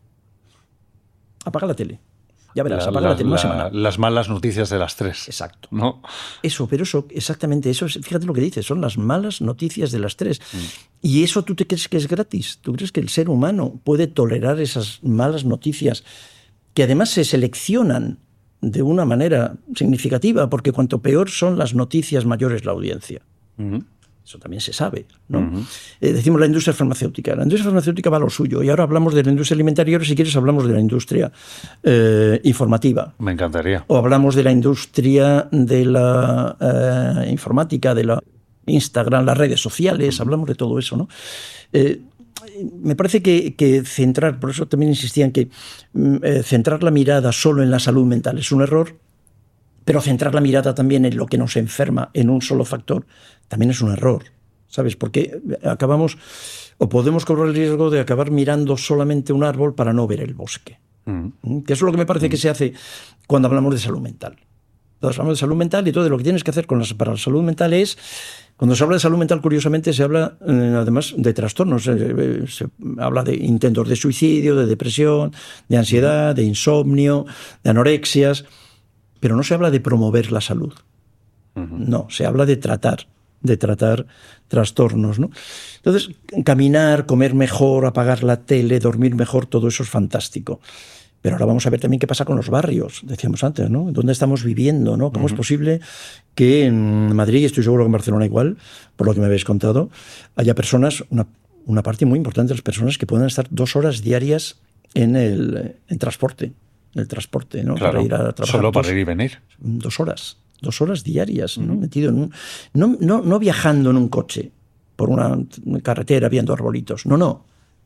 Ya verás, apaga la tele una semana. Las malas noticias de las 3. Exacto. ¿No? Exactamente eso. Fíjate lo que dices, son las malas noticias de las 3. Y eso tú te crees que es gratis. ¿Tú crees que el ser humano puede tolerar esas malas noticias que además se seleccionan de una manera significativa? Porque cuanto peor son las noticias, mayor es la audiencia. Eso también se sabe, ¿no? Decimos la industria farmacéutica. La industria farmacéutica va a lo suyo. Y ahora hablamos de la industria alimentaria y ahora, si quieres, hablamos de la industria informativa. Me encantaría. O hablamos de la industria de la informática, de la Instagram, las redes sociales. Hablamos de todo eso, ¿no? Me parece que centrar, por eso también insistía en que centrar la mirada solo en la salud mental es un error, pero centrar la mirada también en lo que nos enferma en un solo factor también es un error, ¿sabes? Porque acabamos, o podemos correr el riesgo de acabar mirando solamente un árbol para no ver el bosque. Que eso es lo que me parece que se hace cuando hablamos de salud mental. Entonces hablamos de salud mental y todo lo que tienes que hacer para la salud mental es... Cuando se habla de salud mental, curiosamente, se habla además de trastornos. Se habla de intentos de suicidio, de depresión, de ansiedad, de insomnio, de anorexias... Pero no se habla de promover la salud. No, se habla de tratar trastornos, ¿no? Entonces, caminar, comer mejor, apagar la tele, dormir mejor, todo eso es fantástico. Pero ahora vamos a ver también qué pasa con los barrios, decíamos antes, ¿no? ¿Dónde estamos viviendo, no? ¿Cómo es posible que en Madrid, y estoy seguro que en Barcelona igual, por lo que me habéis contado, haya personas, una parte muy importante de las personas que puedan estar 2 horas diarias en transporte? El transporte, ¿no? Claro, para ir a trabajar. Solo para ir y venir. 2 horas. 2 horas diarias, ¿no? Metido en no viajando en un coche por una carretera viendo arbolitos. No.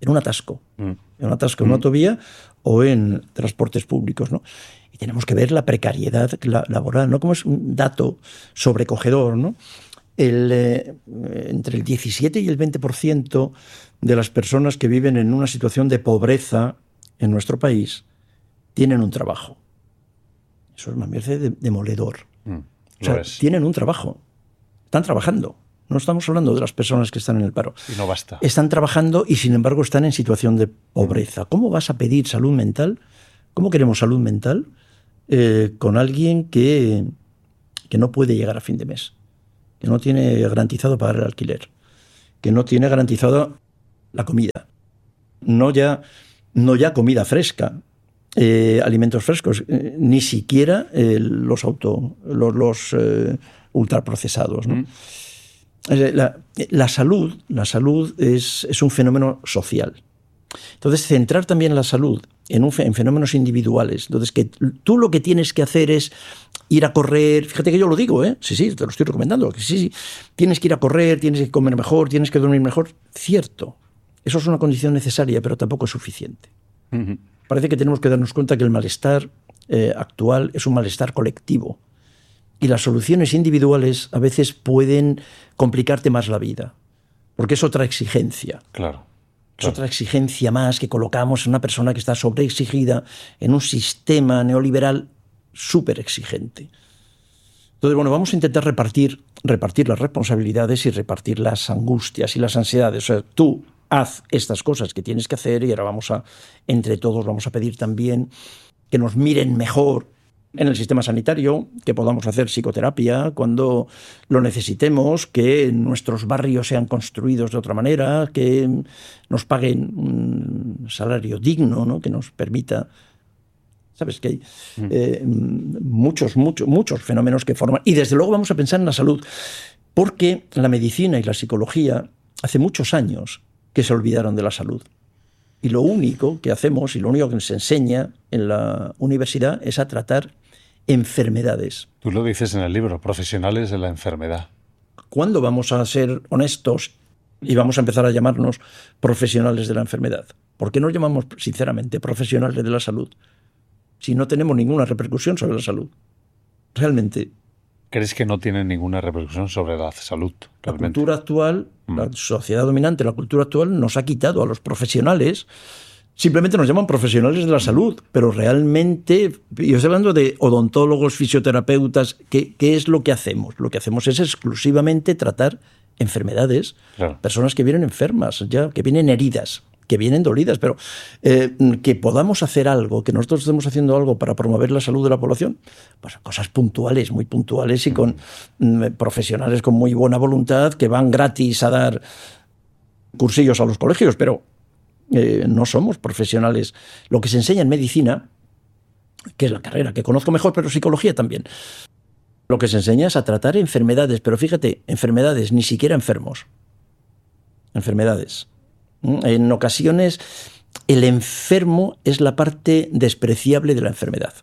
en un atasco, en una autovía o en transportes públicos, ¿no? Y tenemos que ver la precariedad laboral, ¿no? Como es un dato sobrecogedor, ¿no? Entre el 17 y el 20% de las personas que viven en una situación de pobreza en nuestro país tienen un trabajo. Eso es, me parece demoledor. O sea, tienen un trabajo. Están trabajando. No estamos hablando de las personas que están en el paro. Y no basta. Están trabajando y, sin embargo, están en situación de pobreza. ¿Cómo vas a pedir salud mental? ¿Cómo queremos salud mental con alguien que no puede llegar a fin de mes? Que no tiene garantizado pagar el alquiler, que no tiene garantizado la comida, no ya comida fresca, alimentos frescos, ni siquiera los ultraprocesados, ¿no? La salud es un fenómeno social. Entonces, centrar también la salud en fenómenos individuales. Entonces, que tú lo que tienes que hacer es ir a correr. Fíjate que yo lo digo, ¿eh? Sí, te lo estoy recomendando. Que sí. Tienes que ir a correr, tienes que comer mejor, tienes que dormir mejor. Cierto. Eso es una condición necesaria, pero tampoco es suficiente. Parece que tenemos que darnos cuenta que el malestar actual es un malestar colectivo. Y las soluciones individuales a veces pueden complicarte más la vida. Porque es otra exigencia. Claro. Es otra exigencia más que colocamos en una persona que está sobreexigida en un sistema neoliberal súper exigente. Entonces, bueno, vamos a intentar repartir las responsabilidades y repartir las angustias y las ansiedades. O sea, tú haz estas cosas que tienes que hacer y ahora entre todos vamos a pedir también que nos miren mejor en el sistema sanitario, que podamos hacer psicoterapia cuando lo necesitemos, que nuestros barrios sean construidos de otra manera, que nos paguen un salario digno, ¿no? Que nos permita... ¿Sabes? Que hay muchos fenómenos que forman... Y desde luego vamos a pensar en la salud, porque la medicina y la psicología hace muchos años que se olvidaron de la salud. Y lo único que hacemos y lo único que nos enseña en la universidad es a tratar enfermedades. Tú lo dices en el libro, profesionales de la enfermedad. ¿Cuándo vamos a ser honestos y vamos a empezar a llamarnos profesionales de la enfermedad? ¿Por qué nos llamamos sinceramente profesionales de la salud si no tenemos ninguna repercusión sobre la salud? Realmente. ¿Crees que no tienen ninguna repercusión sobre la salud? La cultura actual, la sociedad dominante, la cultura actual nos ha quitado a los profesionales. Simplemente nos llaman profesionales de la salud, pero realmente, yo estoy hablando de odontólogos, fisioterapeutas, ¿qué es lo que hacemos? Lo que hacemos es exclusivamente tratar enfermedades, personas que vienen enfermas, ya que vienen heridas, que vienen dolidas, pero que podamos hacer algo, que nosotros estemos haciendo algo para promover la salud de la población, pues cosas puntuales, muy puntuales y con profesionales con muy buena voluntad que van gratis a dar cursillos a los colegios, pero no somos profesionales. Lo que se enseña en medicina, que es la carrera que conozco mejor, pero psicología también, lo que se enseña es a tratar enfermedades, pero fíjate, enfermedades, ni siquiera enfermos. Enfermedades. En ocasiones, el enfermo es la parte despreciable de la enfermedad.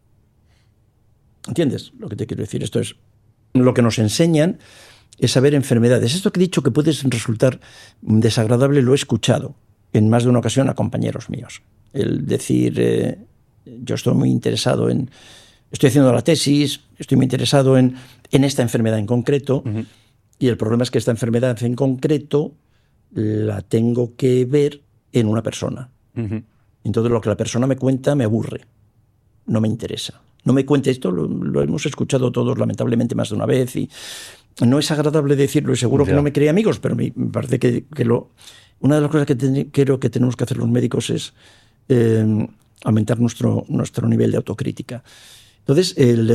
¿Entiendes lo que te quiero decir? Esto es lo que nos enseñan, es saber enfermedades. Esto que he dicho que puede resultar desagradable lo he escuchado en más de una ocasión a compañeros míos. El decir, yo estoy muy interesado estoy haciendo la tesis, estoy muy interesado en esta enfermedad en concreto, y el problema es que esta enfermedad en concreto la tengo que ver en una persona. Entonces lo que la persona me cuenta me aburre, no me interesa. No me cuente esto, lo hemos escuchado todos lamentablemente más de una vez, y no es agradable decirlo y seguro que no me cree amigos, pero me parece que una de las cosas que creo que tenemos que hacer los médicos es aumentar nuestro nivel de autocrítica. Entonces,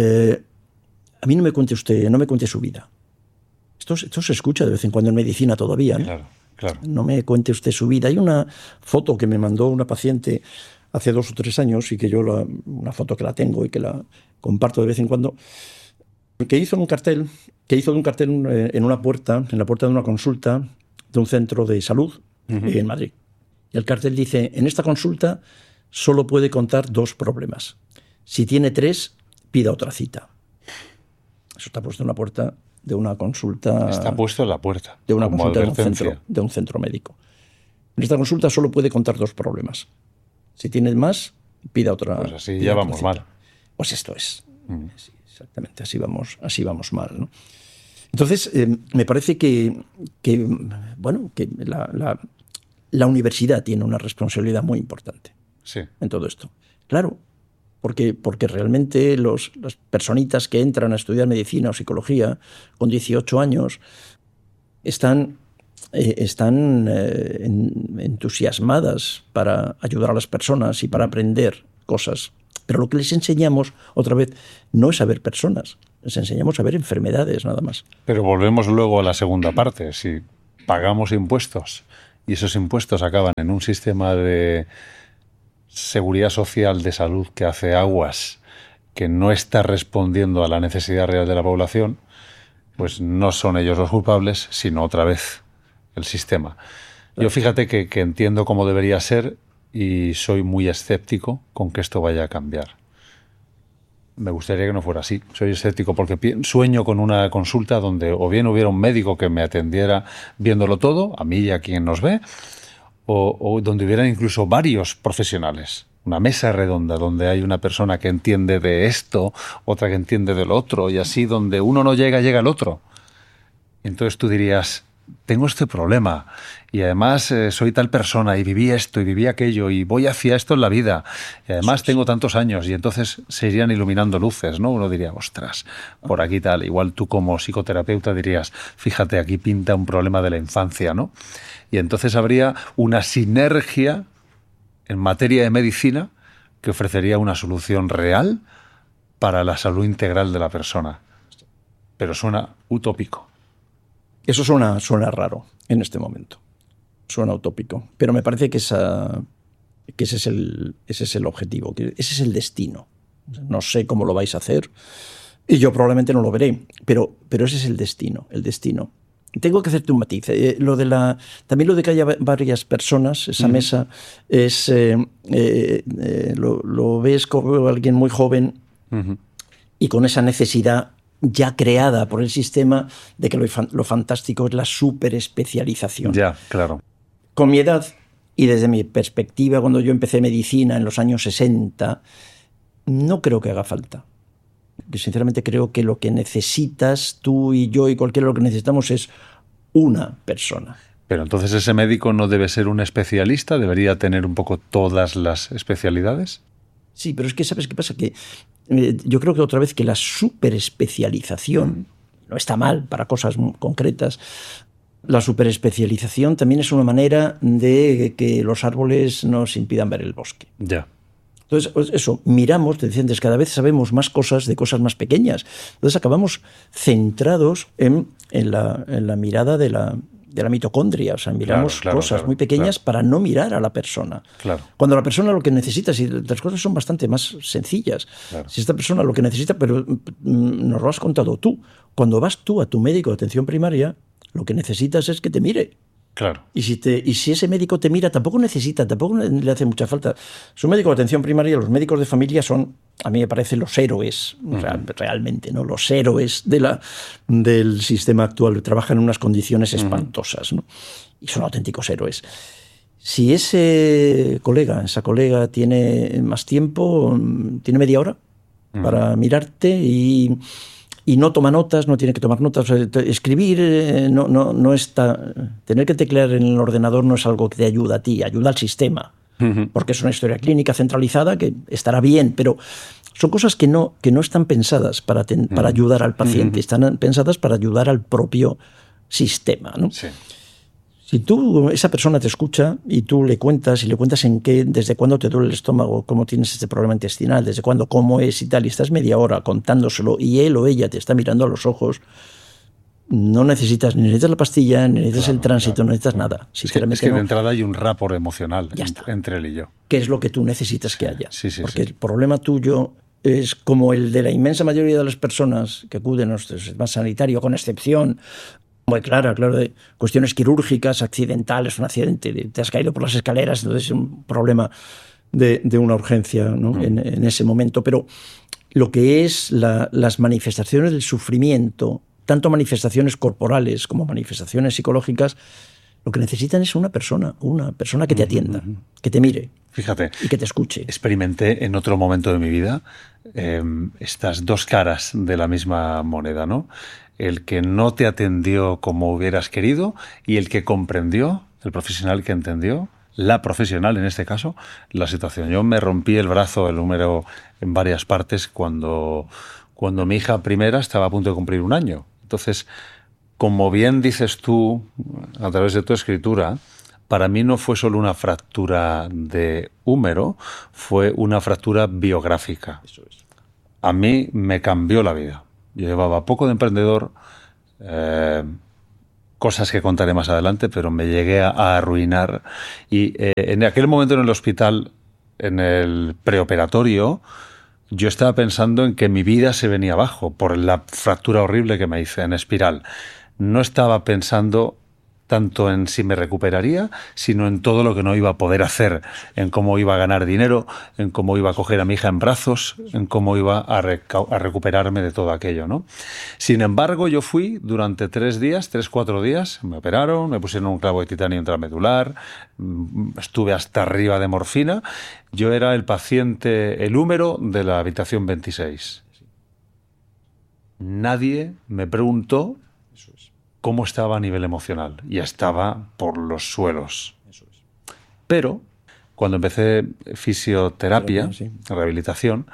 a mí no me cuente usted, no me cuente su vida. Esto se escucha de vez en cuando en medicina todavía, ¿no? Claro. No me cuente usted su vida. Hay una foto que me mandó una paciente hace 2 o 3 años y que yo una foto que la tengo y que la comparto de vez en cuando, que hizo de un cartel en la puerta de una consulta de un centro de salud en Madrid. Y el cartel dice: en esta consulta solo puede contar 2 problemas. Si tiene 3, pida otra cita. Eso está puesto en la puerta de una consulta. Está puesto en la puerta. De una consulta de un centro médico. En esta consulta solo puede contar 2 problemas. Si tienes más, pida otra. Pues así ya vamos mal. Pues esto es. Sí, exactamente, así vamos mal, ¿no? Entonces, me parece que la universidad tiene una responsabilidad muy importante en todo esto. Claro, porque realmente las personitas que entran a estudiar medicina o psicología con 18 años están entusiasmadas para ayudar a las personas y para aprender cosas. Pero lo que les enseñamos, otra vez, no es a ver personas, les enseñamos a ver enfermedades nada más. Pero volvemos luego a la segunda parte. Si pagamos impuestos y esos impuestos acaban en un sistema de seguridad social, de salud, que hace aguas, que no está respondiendo a la necesidad real de la población, pues no son ellos los culpables, sino otra vez el sistema. Yo fíjate que entiendo cómo debería ser y soy muy escéptico con que esto vaya a cambiar. Me gustaría que no fuera así. Soy escéptico porque sueño con una consulta donde o bien hubiera un médico que me atendiera viéndolo todo, a mí y a quien nos ve, o donde hubieran incluso varios profesionales. Una mesa redonda donde hay una persona que entiende de esto, otra que entiende del otro, y así donde uno no llega, llega el otro. Entonces tú dirías, tengo este problema y además soy tal persona y viví esto y viví aquello y voy hacia esto en la vida y además tengo tantos años, y entonces se irían iluminando luces, ¿no? Uno diría, ostras, por aquí tal. Igual tú como psicoterapeuta dirías, fíjate, aquí pinta un problema de la infancia, ¿no? Y entonces habría una sinergia en materia de medicina que ofrecería una solución real para la salud integral de la persona. Pero suena utópico. Eso suena raro en este momento. Suena utópico. Pero me parece que ese es el objetivo, que ese es el destino. No sé cómo lo vais a hacer y yo probablemente no lo veré, pero ese es el destino, el destino. Tengo que hacerte un matiz. También lo de que haya varias personas, esa mesa, es lo ves como alguien muy joven y con esa necesidad ya creada por el sistema de que lo fantástico es la superespecialización. Ya, claro. Con mi edad y desde mi perspectiva, cuando yo empecé medicina en los años 60, no creo que haga falta. Yo sinceramente creo que lo que necesitas tú y yo y cualquiera, lo que necesitamos es una persona. Pero entonces ese médico no debe ser un especialista, debería tener un poco todas las especialidades. Sí, pero es que ¿sabes qué pasa? Que yo creo que otra vez que la superespecialización no está mal para cosas muy concretas. La superespecialización también es una manera de que los árboles nos impidan ver el bosque. Ya. Entonces, pues eso, miramos, te decía antes, cada vez sabemos más cosas de cosas más pequeñas. Entonces acabamos centrados en la mirada de la mitocondria. O sea, miramos cosas muy pequeñas para no mirar a la persona. Claro. Cuando la persona lo que necesita, si las cosas son bastante más sencillas. Claro. Si esta persona lo que necesita, pero nos lo has contado tú, cuando vas tú a tu médico de atención primaria, lo que necesitas es que te mire. Claro. Y si ese médico te mira, tampoco le hace mucha falta. Su médico de atención primaria, los médicos de familia son, a mí me parecen los héroes, realmente, ¿no? Los héroes del sistema actual. Trabajan en unas condiciones espantosas, ¿no? Y son auténticos héroes. Si esa colega tiene más tiempo, tiene media hora para mirarte y no toma notas, no tiene que tomar notas. O sea, escribir no está. Tener que teclear en el ordenador no es algo que te ayuda a ti, ayuda al sistema. Porque es una historia clínica centralizada que estará bien, pero son cosas que no están pensadas para ayudar al paciente, están pensadas para ayudar al propio sistema, ¿no? Sí. Si esa persona te escucha y tú le cuentas desde cuándo te duele el estómago, cómo tienes este problema intestinal, desde cuándo, cómo es y tal, y estás media hora contándoselo y él o ella te está mirando a los ojos, no necesitas la pastilla, ni necesitas el tránsito, no necesitas nada. Es que de entrada hay un rapport emocional entre él y yo. ¿Qué es lo que tú necesitas que haya? Sí, porque el problema tuyo es como el de la inmensa mayoría de las personas que acuden a nuestro sistema sanitario, con excepción muy clara, de cuestiones quirúrgicas, accidentales, un accidente, te has caído por las escaleras, entonces es un problema de una urgencia, ¿no? en ese momento. Pero lo que es las manifestaciones del sufrimiento, tanto manifestaciones corporales como manifestaciones psicológicas, Lo que necesitan es una persona que te atienda, que te mire. Fíjate, y que te escuche. Experimenté en otro momento de mi vida estas dos caras de la misma moneda, ¿no? El que no te atendió como hubieras querido y el que comprendió, el profesional que entendió, la profesional en este caso, la situación. Yo me rompí el brazo, el húmero, en varias partes cuando mi hija primera estaba a punto de cumplir 1 año. Entonces, como bien dices tú a través de tu escritura, para mí no fue solo una fractura de húmero, fue una fractura biográfica. Eso es. A mí me cambió la vida. Yo llevaba poco de emprendedor, cosas que contaré más adelante, pero me llegué a arruinar. Y en aquel momento en el hospital, en el preoperatorio, yo estaba pensando en que mi vida se venía abajo por la fractura horrible que me hice en espiral. No estaba pensando tanto en si me recuperaría, sino en todo lo que no iba a poder hacer, en cómo iba a ganar dinero, en cómo iba a coger a mi hija en brazos, en cómo iba a recuperarme de todo aquello, ¿no? Sin embargo, yo fui durante 3 días, 4 días, me operaron, me pusieron un clavo de titanio intramedular, estuve hasta arriba de morfina. Yo era el paciente, el húmero de la habitación 26. Nadie me preguntó cómo estaba a nivel emocional. Y estaba por los suelos. Eso es. Pero cuando empecé fisioterapia, rehabilitación,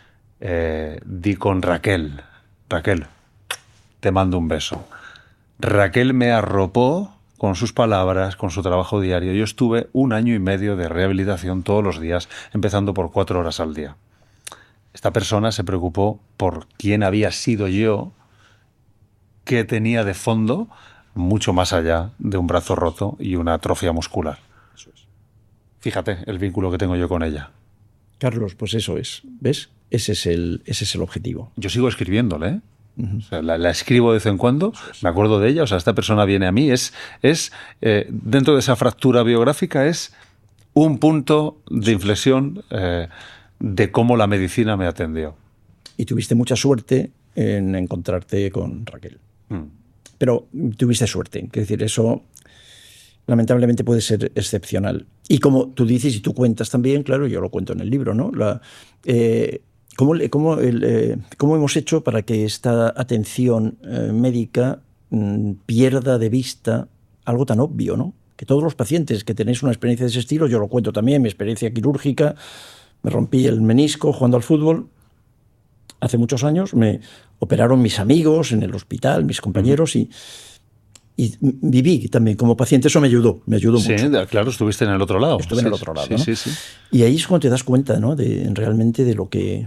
di con Raquel. Raquel, te mando un beso. Raquel me arropó con sus palabras, con su trabajo diario. Yo estuve 1 año y medio de rehabilitación todos los días, empezando por 4 horas al día. Esta persona se preocupó por quién había sido yo, que tenía de fondo mucho más allá de un brazo roto y una atrofia muscular. Eso es. Fíjate el vínculo que tengo yo con ella. Carlos, pues eso es. ¿Ves? Ese es el objetivo. Yo sigo escribiéndole, ¿eh? O sea, la escribo de vez en cuando, me acuerdo de ella. O sea, esta persona viene a mí, dentro de esa fractura biográfica es un punto de inflexión de cómo la medicina me atendió. Y tuviste mucha suerte en encontrarte con Raquel. Pero tuviste suerte. Es decir, eso lamentablemente puede ser excepcional. Y como tú dices y tú cuentas también, claro, yo lo cuento en el libro, ¿no? ¿Cómo hemos hecho para que esta atención médica pierda de vista algo tan obvio, ¿no? Que todos los pacientes que tenéis una experiencia de ese estilo, yo lo cuento también, mi experiencia quirúrgica, me rompí el menisco jugando al fútbol. Hace muchos años me operaron mis amigos en el hospital, mis compañeros, y viví también como paciente. Eso me ayudó mucho. Sí, claro, estuviste en el otro lado. Estuve en el otro lado, sí, ¿no? Sí. Y ahí es cuando te das cuenta, ¿no? Realmente de lo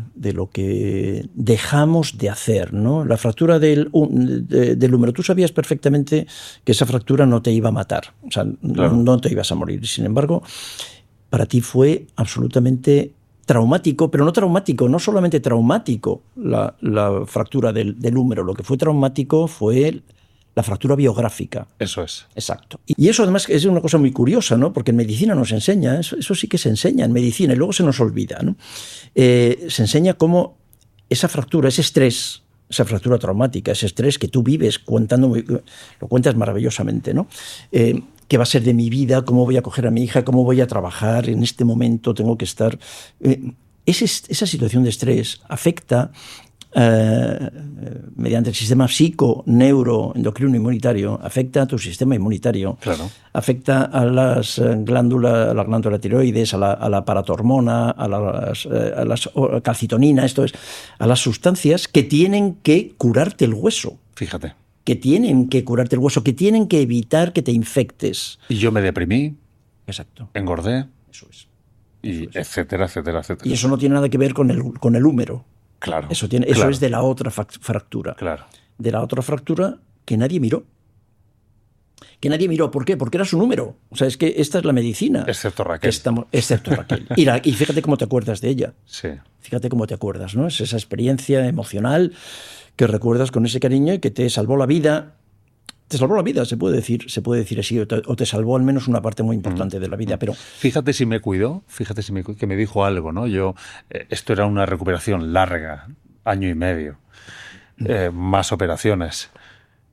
que dejamos de hacer, ¿no? La fractura del húmero. Tú sabías perfectamente que esa fractura no te iba a matar. O sea, claro, no te ibas a morir. Sin embargo, para ti fue absolutamente traumático, pero no solamente traumático la fractura del húmero. Lo que fue traumático fue la fractura biográfica. Eso es. Exacto. Y eso además es una cosa muy curiosa, ¿no? Porque en medicina nos enseña, eso sí que se enseña en medicina y luego se nos olvida, ¿no? Se enseña cómo esa fractura, ese estrés, esa fractura traumática, ese estrés que tú vives lo cuentas maravillosamente, ¿no? ¿Qué va a ser de mi vida? ¿Cómo voy a coger a mi hija? ¿Cómo voy a trabajar? En este momento tengo que estar... Esa situación de estrés afecta mediante el sistema psico-neuro-endocrino inmunitario, afecta a tu sistema inmunitario, claro, afecta a la glándula tiroides, a la paratormona, a las calcitonina, esto es, a las sustancias que tienen que curarte el hueso. Fíjate. Que tienen que curarte el hueso, que tienen que evitar que te infectes. Y yo me deprimí. Exacto. Engordé. Eso es. Y etcétera. Y eso no tiene nada que ver con el húmero. Claro. Eso es de la otra fractura. Claro. De la otra fractura que nadie miró. ¿Por qué? Porque era su número. O sea, es que esta es la medicina. Excepto Raquel. Excepto Raquel. Y fíjate cómo te acuerdas de ella. Sí. Fíjate cómo te acuerdas, ¿no? Es esa experiencia emocional que recuerdas con ese cariño y que te salvó la vida. Te salvó la vida, se puede decir así, o te salvó al menos una parte muy importante de la vida. Pero fíjate si me cuidó, que me dijo algo, ¿no? Esto era una recuperación larga, 1 año y medio, más operaciones.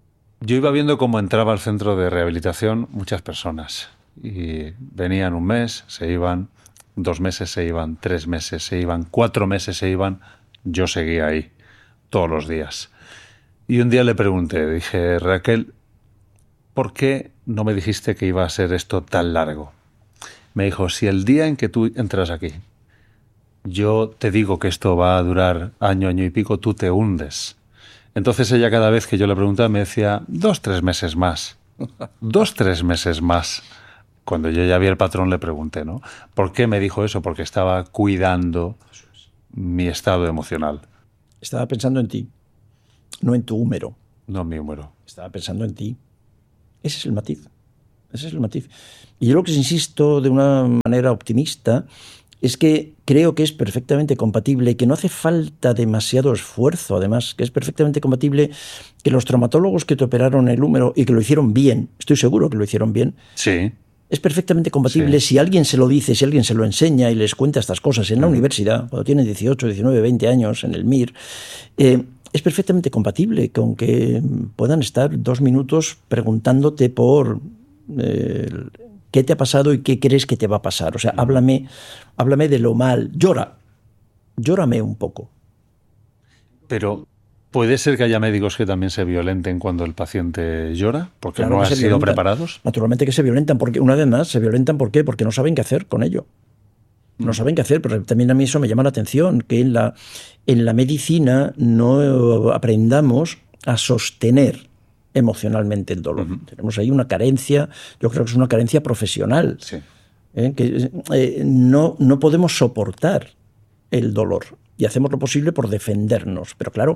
Yo iba viendo cómo entraba al centro de rehabilitación muchas personas y venían un mes, se iban, 2 meses se iban, 3 meses se iban, 4 meses se iban, yo seguía ahí todos los días. Y un día le pregunté, dije, Raquel, ¿por qué no me dijiste que iba a ser esto tan largo? Me dijo, si el día en que tú entras aquí, yo te digo que esto va a durar año, año y pico, tú te hundes. Entonces ella cada vez que yo le preguntaba me decía 2, 3 meses más. 2, 3 meses más. Cuando yo ya vi el patrón le pregunté, ¿no? ¿Por qué me dijo eso? Porque estaba cuidando mi estado emocional. Estaba pensando en ti, no en tu húmero. No mi número. Estaba pensando en ti. Ese es el matiz. Ese es el matiz. Y yo lo que insisto de una manera optimista es que creo que es perfectamente compatible, que no hace falta demasiado esfuerzo, además, que es perfectamente compatible que los traumatólogos que te operaron el húmero y que lo hicieron bien, estoy seguro que lo hicieron bien, Sí. es perfectamente compatible si alguien se lo dice, si alguien se lo enseña y les cuenta estas cosas en la universidad, cuando tienen 18, 19, 20 años, en el MIR, es perfectamente compatible con que puedan estar 2 minutos preguntándote por qué te ha pasado y qué crees que te va a pasar. O sea, háblame de lo mal. Llórame un poco. Pero ¿puede ser que haya médicos que también se violenten cuando el paciente llora? Porque Claro no que han se sido violentan. preparados. Naturalmente que se violentan, porque una vez más se violentan, ¿por qué? Porque no saben qué hacer con ello. No saben qué hacer, pero también a mí eso me llama la atención, que en la medicina no aprendamos a sostener emocionalmente el dolor. Tenemos ahí una carencia, yo creo que es una carencia profesional, Sí. que no podemos soportar el dolor y hacemos lo posible por defendernos. Pero claro,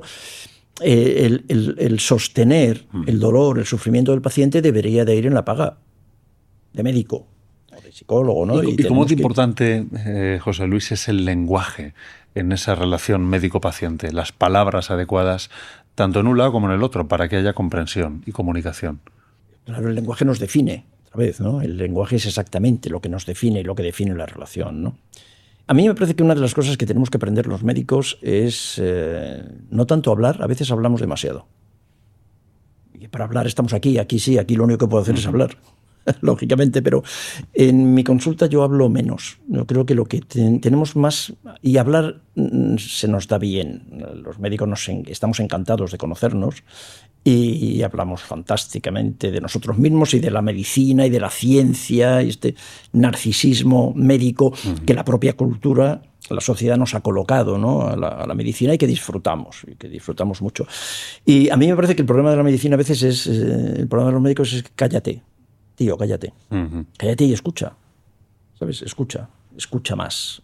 el sostener el dolor, el sufrimiento del paciente debería de ir en la paga de médico o de psicólogo, ¿no? ¿Y cómo de importante, José Luis, es el lenguaje en esa relación médico-paciente? Las palabras adecuadas, tanto en un lado como en el otro, para que haya comprensión y comunicación. Claro, el lenguaje nos define, otra vez, ¿no? El lenguaje es exactamente lo que nos define y lo que define la relación, ¿no? A mí me parece que una de las cosas que tenemos que aprender los médicos es no tanto hablar, a veces hablamos demasiado. Y para hablar estamos aquí sí, aquí lo único que puedo hacer es hablar, lógicamente, pero en mi consulta yo hablo menos. Yo creo que lo que tenemos más, y hablar se nos da bien. Los médicos estamos encantados de conocernos y hablamos fantásticamente de nosotros mismos y de la medicina y de la ciencia y este narcisismo médico que la propia cultura, la sociedad nos ha colocado, ¿no? a la medicina y que disfrutamos mucho. Y a mí me parece que el problema de la medicina a veces es, el problema de los médicos es cállate, tío, cállate. Cállate y escucha, ¿sabes? Escucha más.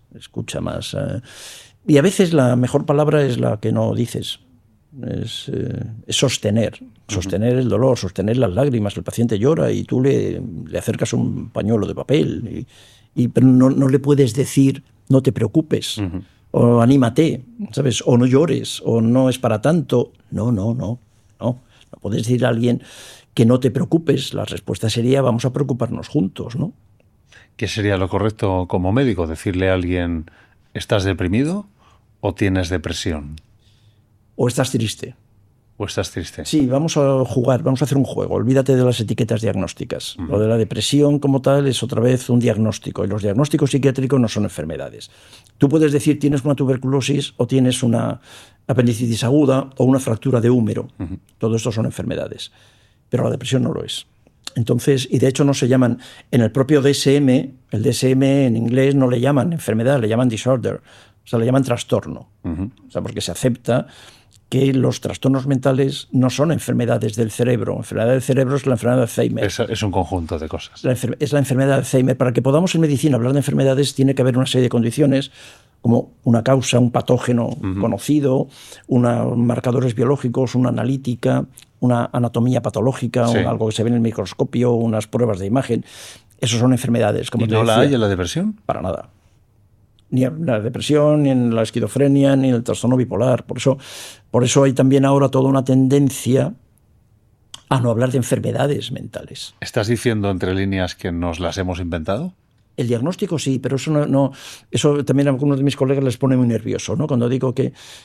Y a veces la mejor palabra es la que no dices. Es sostener el dolor, sostener las lágrimas. El paciente llora y tú le acercas un pañuelo de papel, pero no le puedes decir no te preocupes, o anímate, ¿sabes? O no llores, o no es para tanto. No puedes decir a alguien que no te preocupes. La respuesta sería vamos a preocuparnos juntos, ¿no? ¿Qué sería lo correcto como médico? Decirle a alguien ¿estás deprimido o tienes depresión? ¿O estás triste? ¿O estás triste? Sí, vamos a jugar, vamos a hacer un juego. Olvídate de las etiquetas diagnósticas. Lo de la depresión como tal es otra vez un diagnóstico. Y los diagnósticos psiquiátricos no son enfermedades. Tú puedes decir tienes una tuberculosis o tienes una apendicitis aguda o una fractura de húmero. Todo esto son enfermedades. Pero la depresión no lo es. Entonces, y de hecho no se llaman, en el propio DSM, el DSM en inglés no le llaman enfermedad, le llaman disorder. O sea, le llaman trastorno. O sea, porque se acepta que los trastornos mentales no son enfermedades del cerebro. Enfermedad del cerebro es la enfermedad de Alzheimer. Es un conjunto de cosas. Es la enfermedad de Alzheimer. Para que podamos en medicina hablar de enfermedades tiene que haber una serie de condiciones, como una causa, un patógeno conocido, marcadores biológicos, una analítica, una anatomía patológica, algo que se ve en el microscopio, unas pruebas de imagen. Eso son enfermedades. Como ¿Y no la hay en la depresión? Para nada. Ni en la depresión, ni en la esquizofrenia, ni en el trastorno bipolar. Por eso hay también ahora toda una tendencia a no hablar de enfermedades mentales. ¿Estás diciendo entre líneas que nos las hemos inventado? El diagnóstico sí, pero eso eso también a algunos de mis colegas les pone muy nervioso, ¿no? Cuando digo que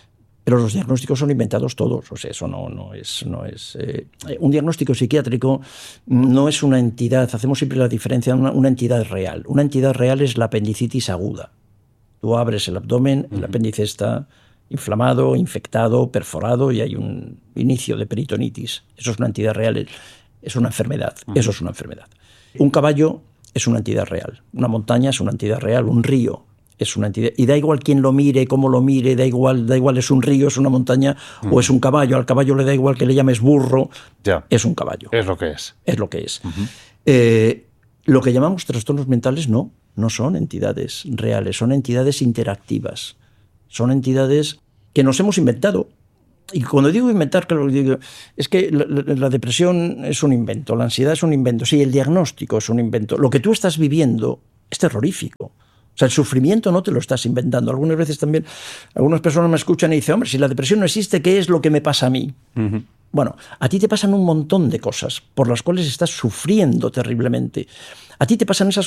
Pero los diagnósticos son inventados todos, o sea, eso no es un diagnóstico psiquiátrico no es una entidad, hacemos siempre la diferencia, una entidad real. Una entidad real es la apendicitis aguda. Tú abres el abdomen, el apéndice está inflamado, infectado, perforado y hay un inicio de peritonitis. Eso es una entidad real, es una enfermedad, eso es una enfermedad. Un caballo es una entidad real, una montaña es una entidad real, un río es una entidad, y da igual quién lo mire, cómo lo mire, da igual es un río, es una montaña o es un caballo, al caballo le da igual que le llames burro, es un caballo. Es lo que es. Es lo que es. Lo que llamamos trastornos mentales no son entidades reales, son entidades interactivas, son entidades que nos hemos inventado. Y cuando digo inventar, claro, digo, es que la depresión es un invento, la ansiedad es un invento, sí, el diagnóstico es un invento. Lo que tú estás viviendo es terrorífico. O sea, el sufrimiento no te lo estás inventando. Algunas veces también, algunas personas me escuchan y dicen, hombre, si la depresión no existe, ¿qué es lo que me pasa a mí? Bueno, a ti te pasan un montón de cosas por las cuales estás sufriendo terriblemente. A ti te pasan esas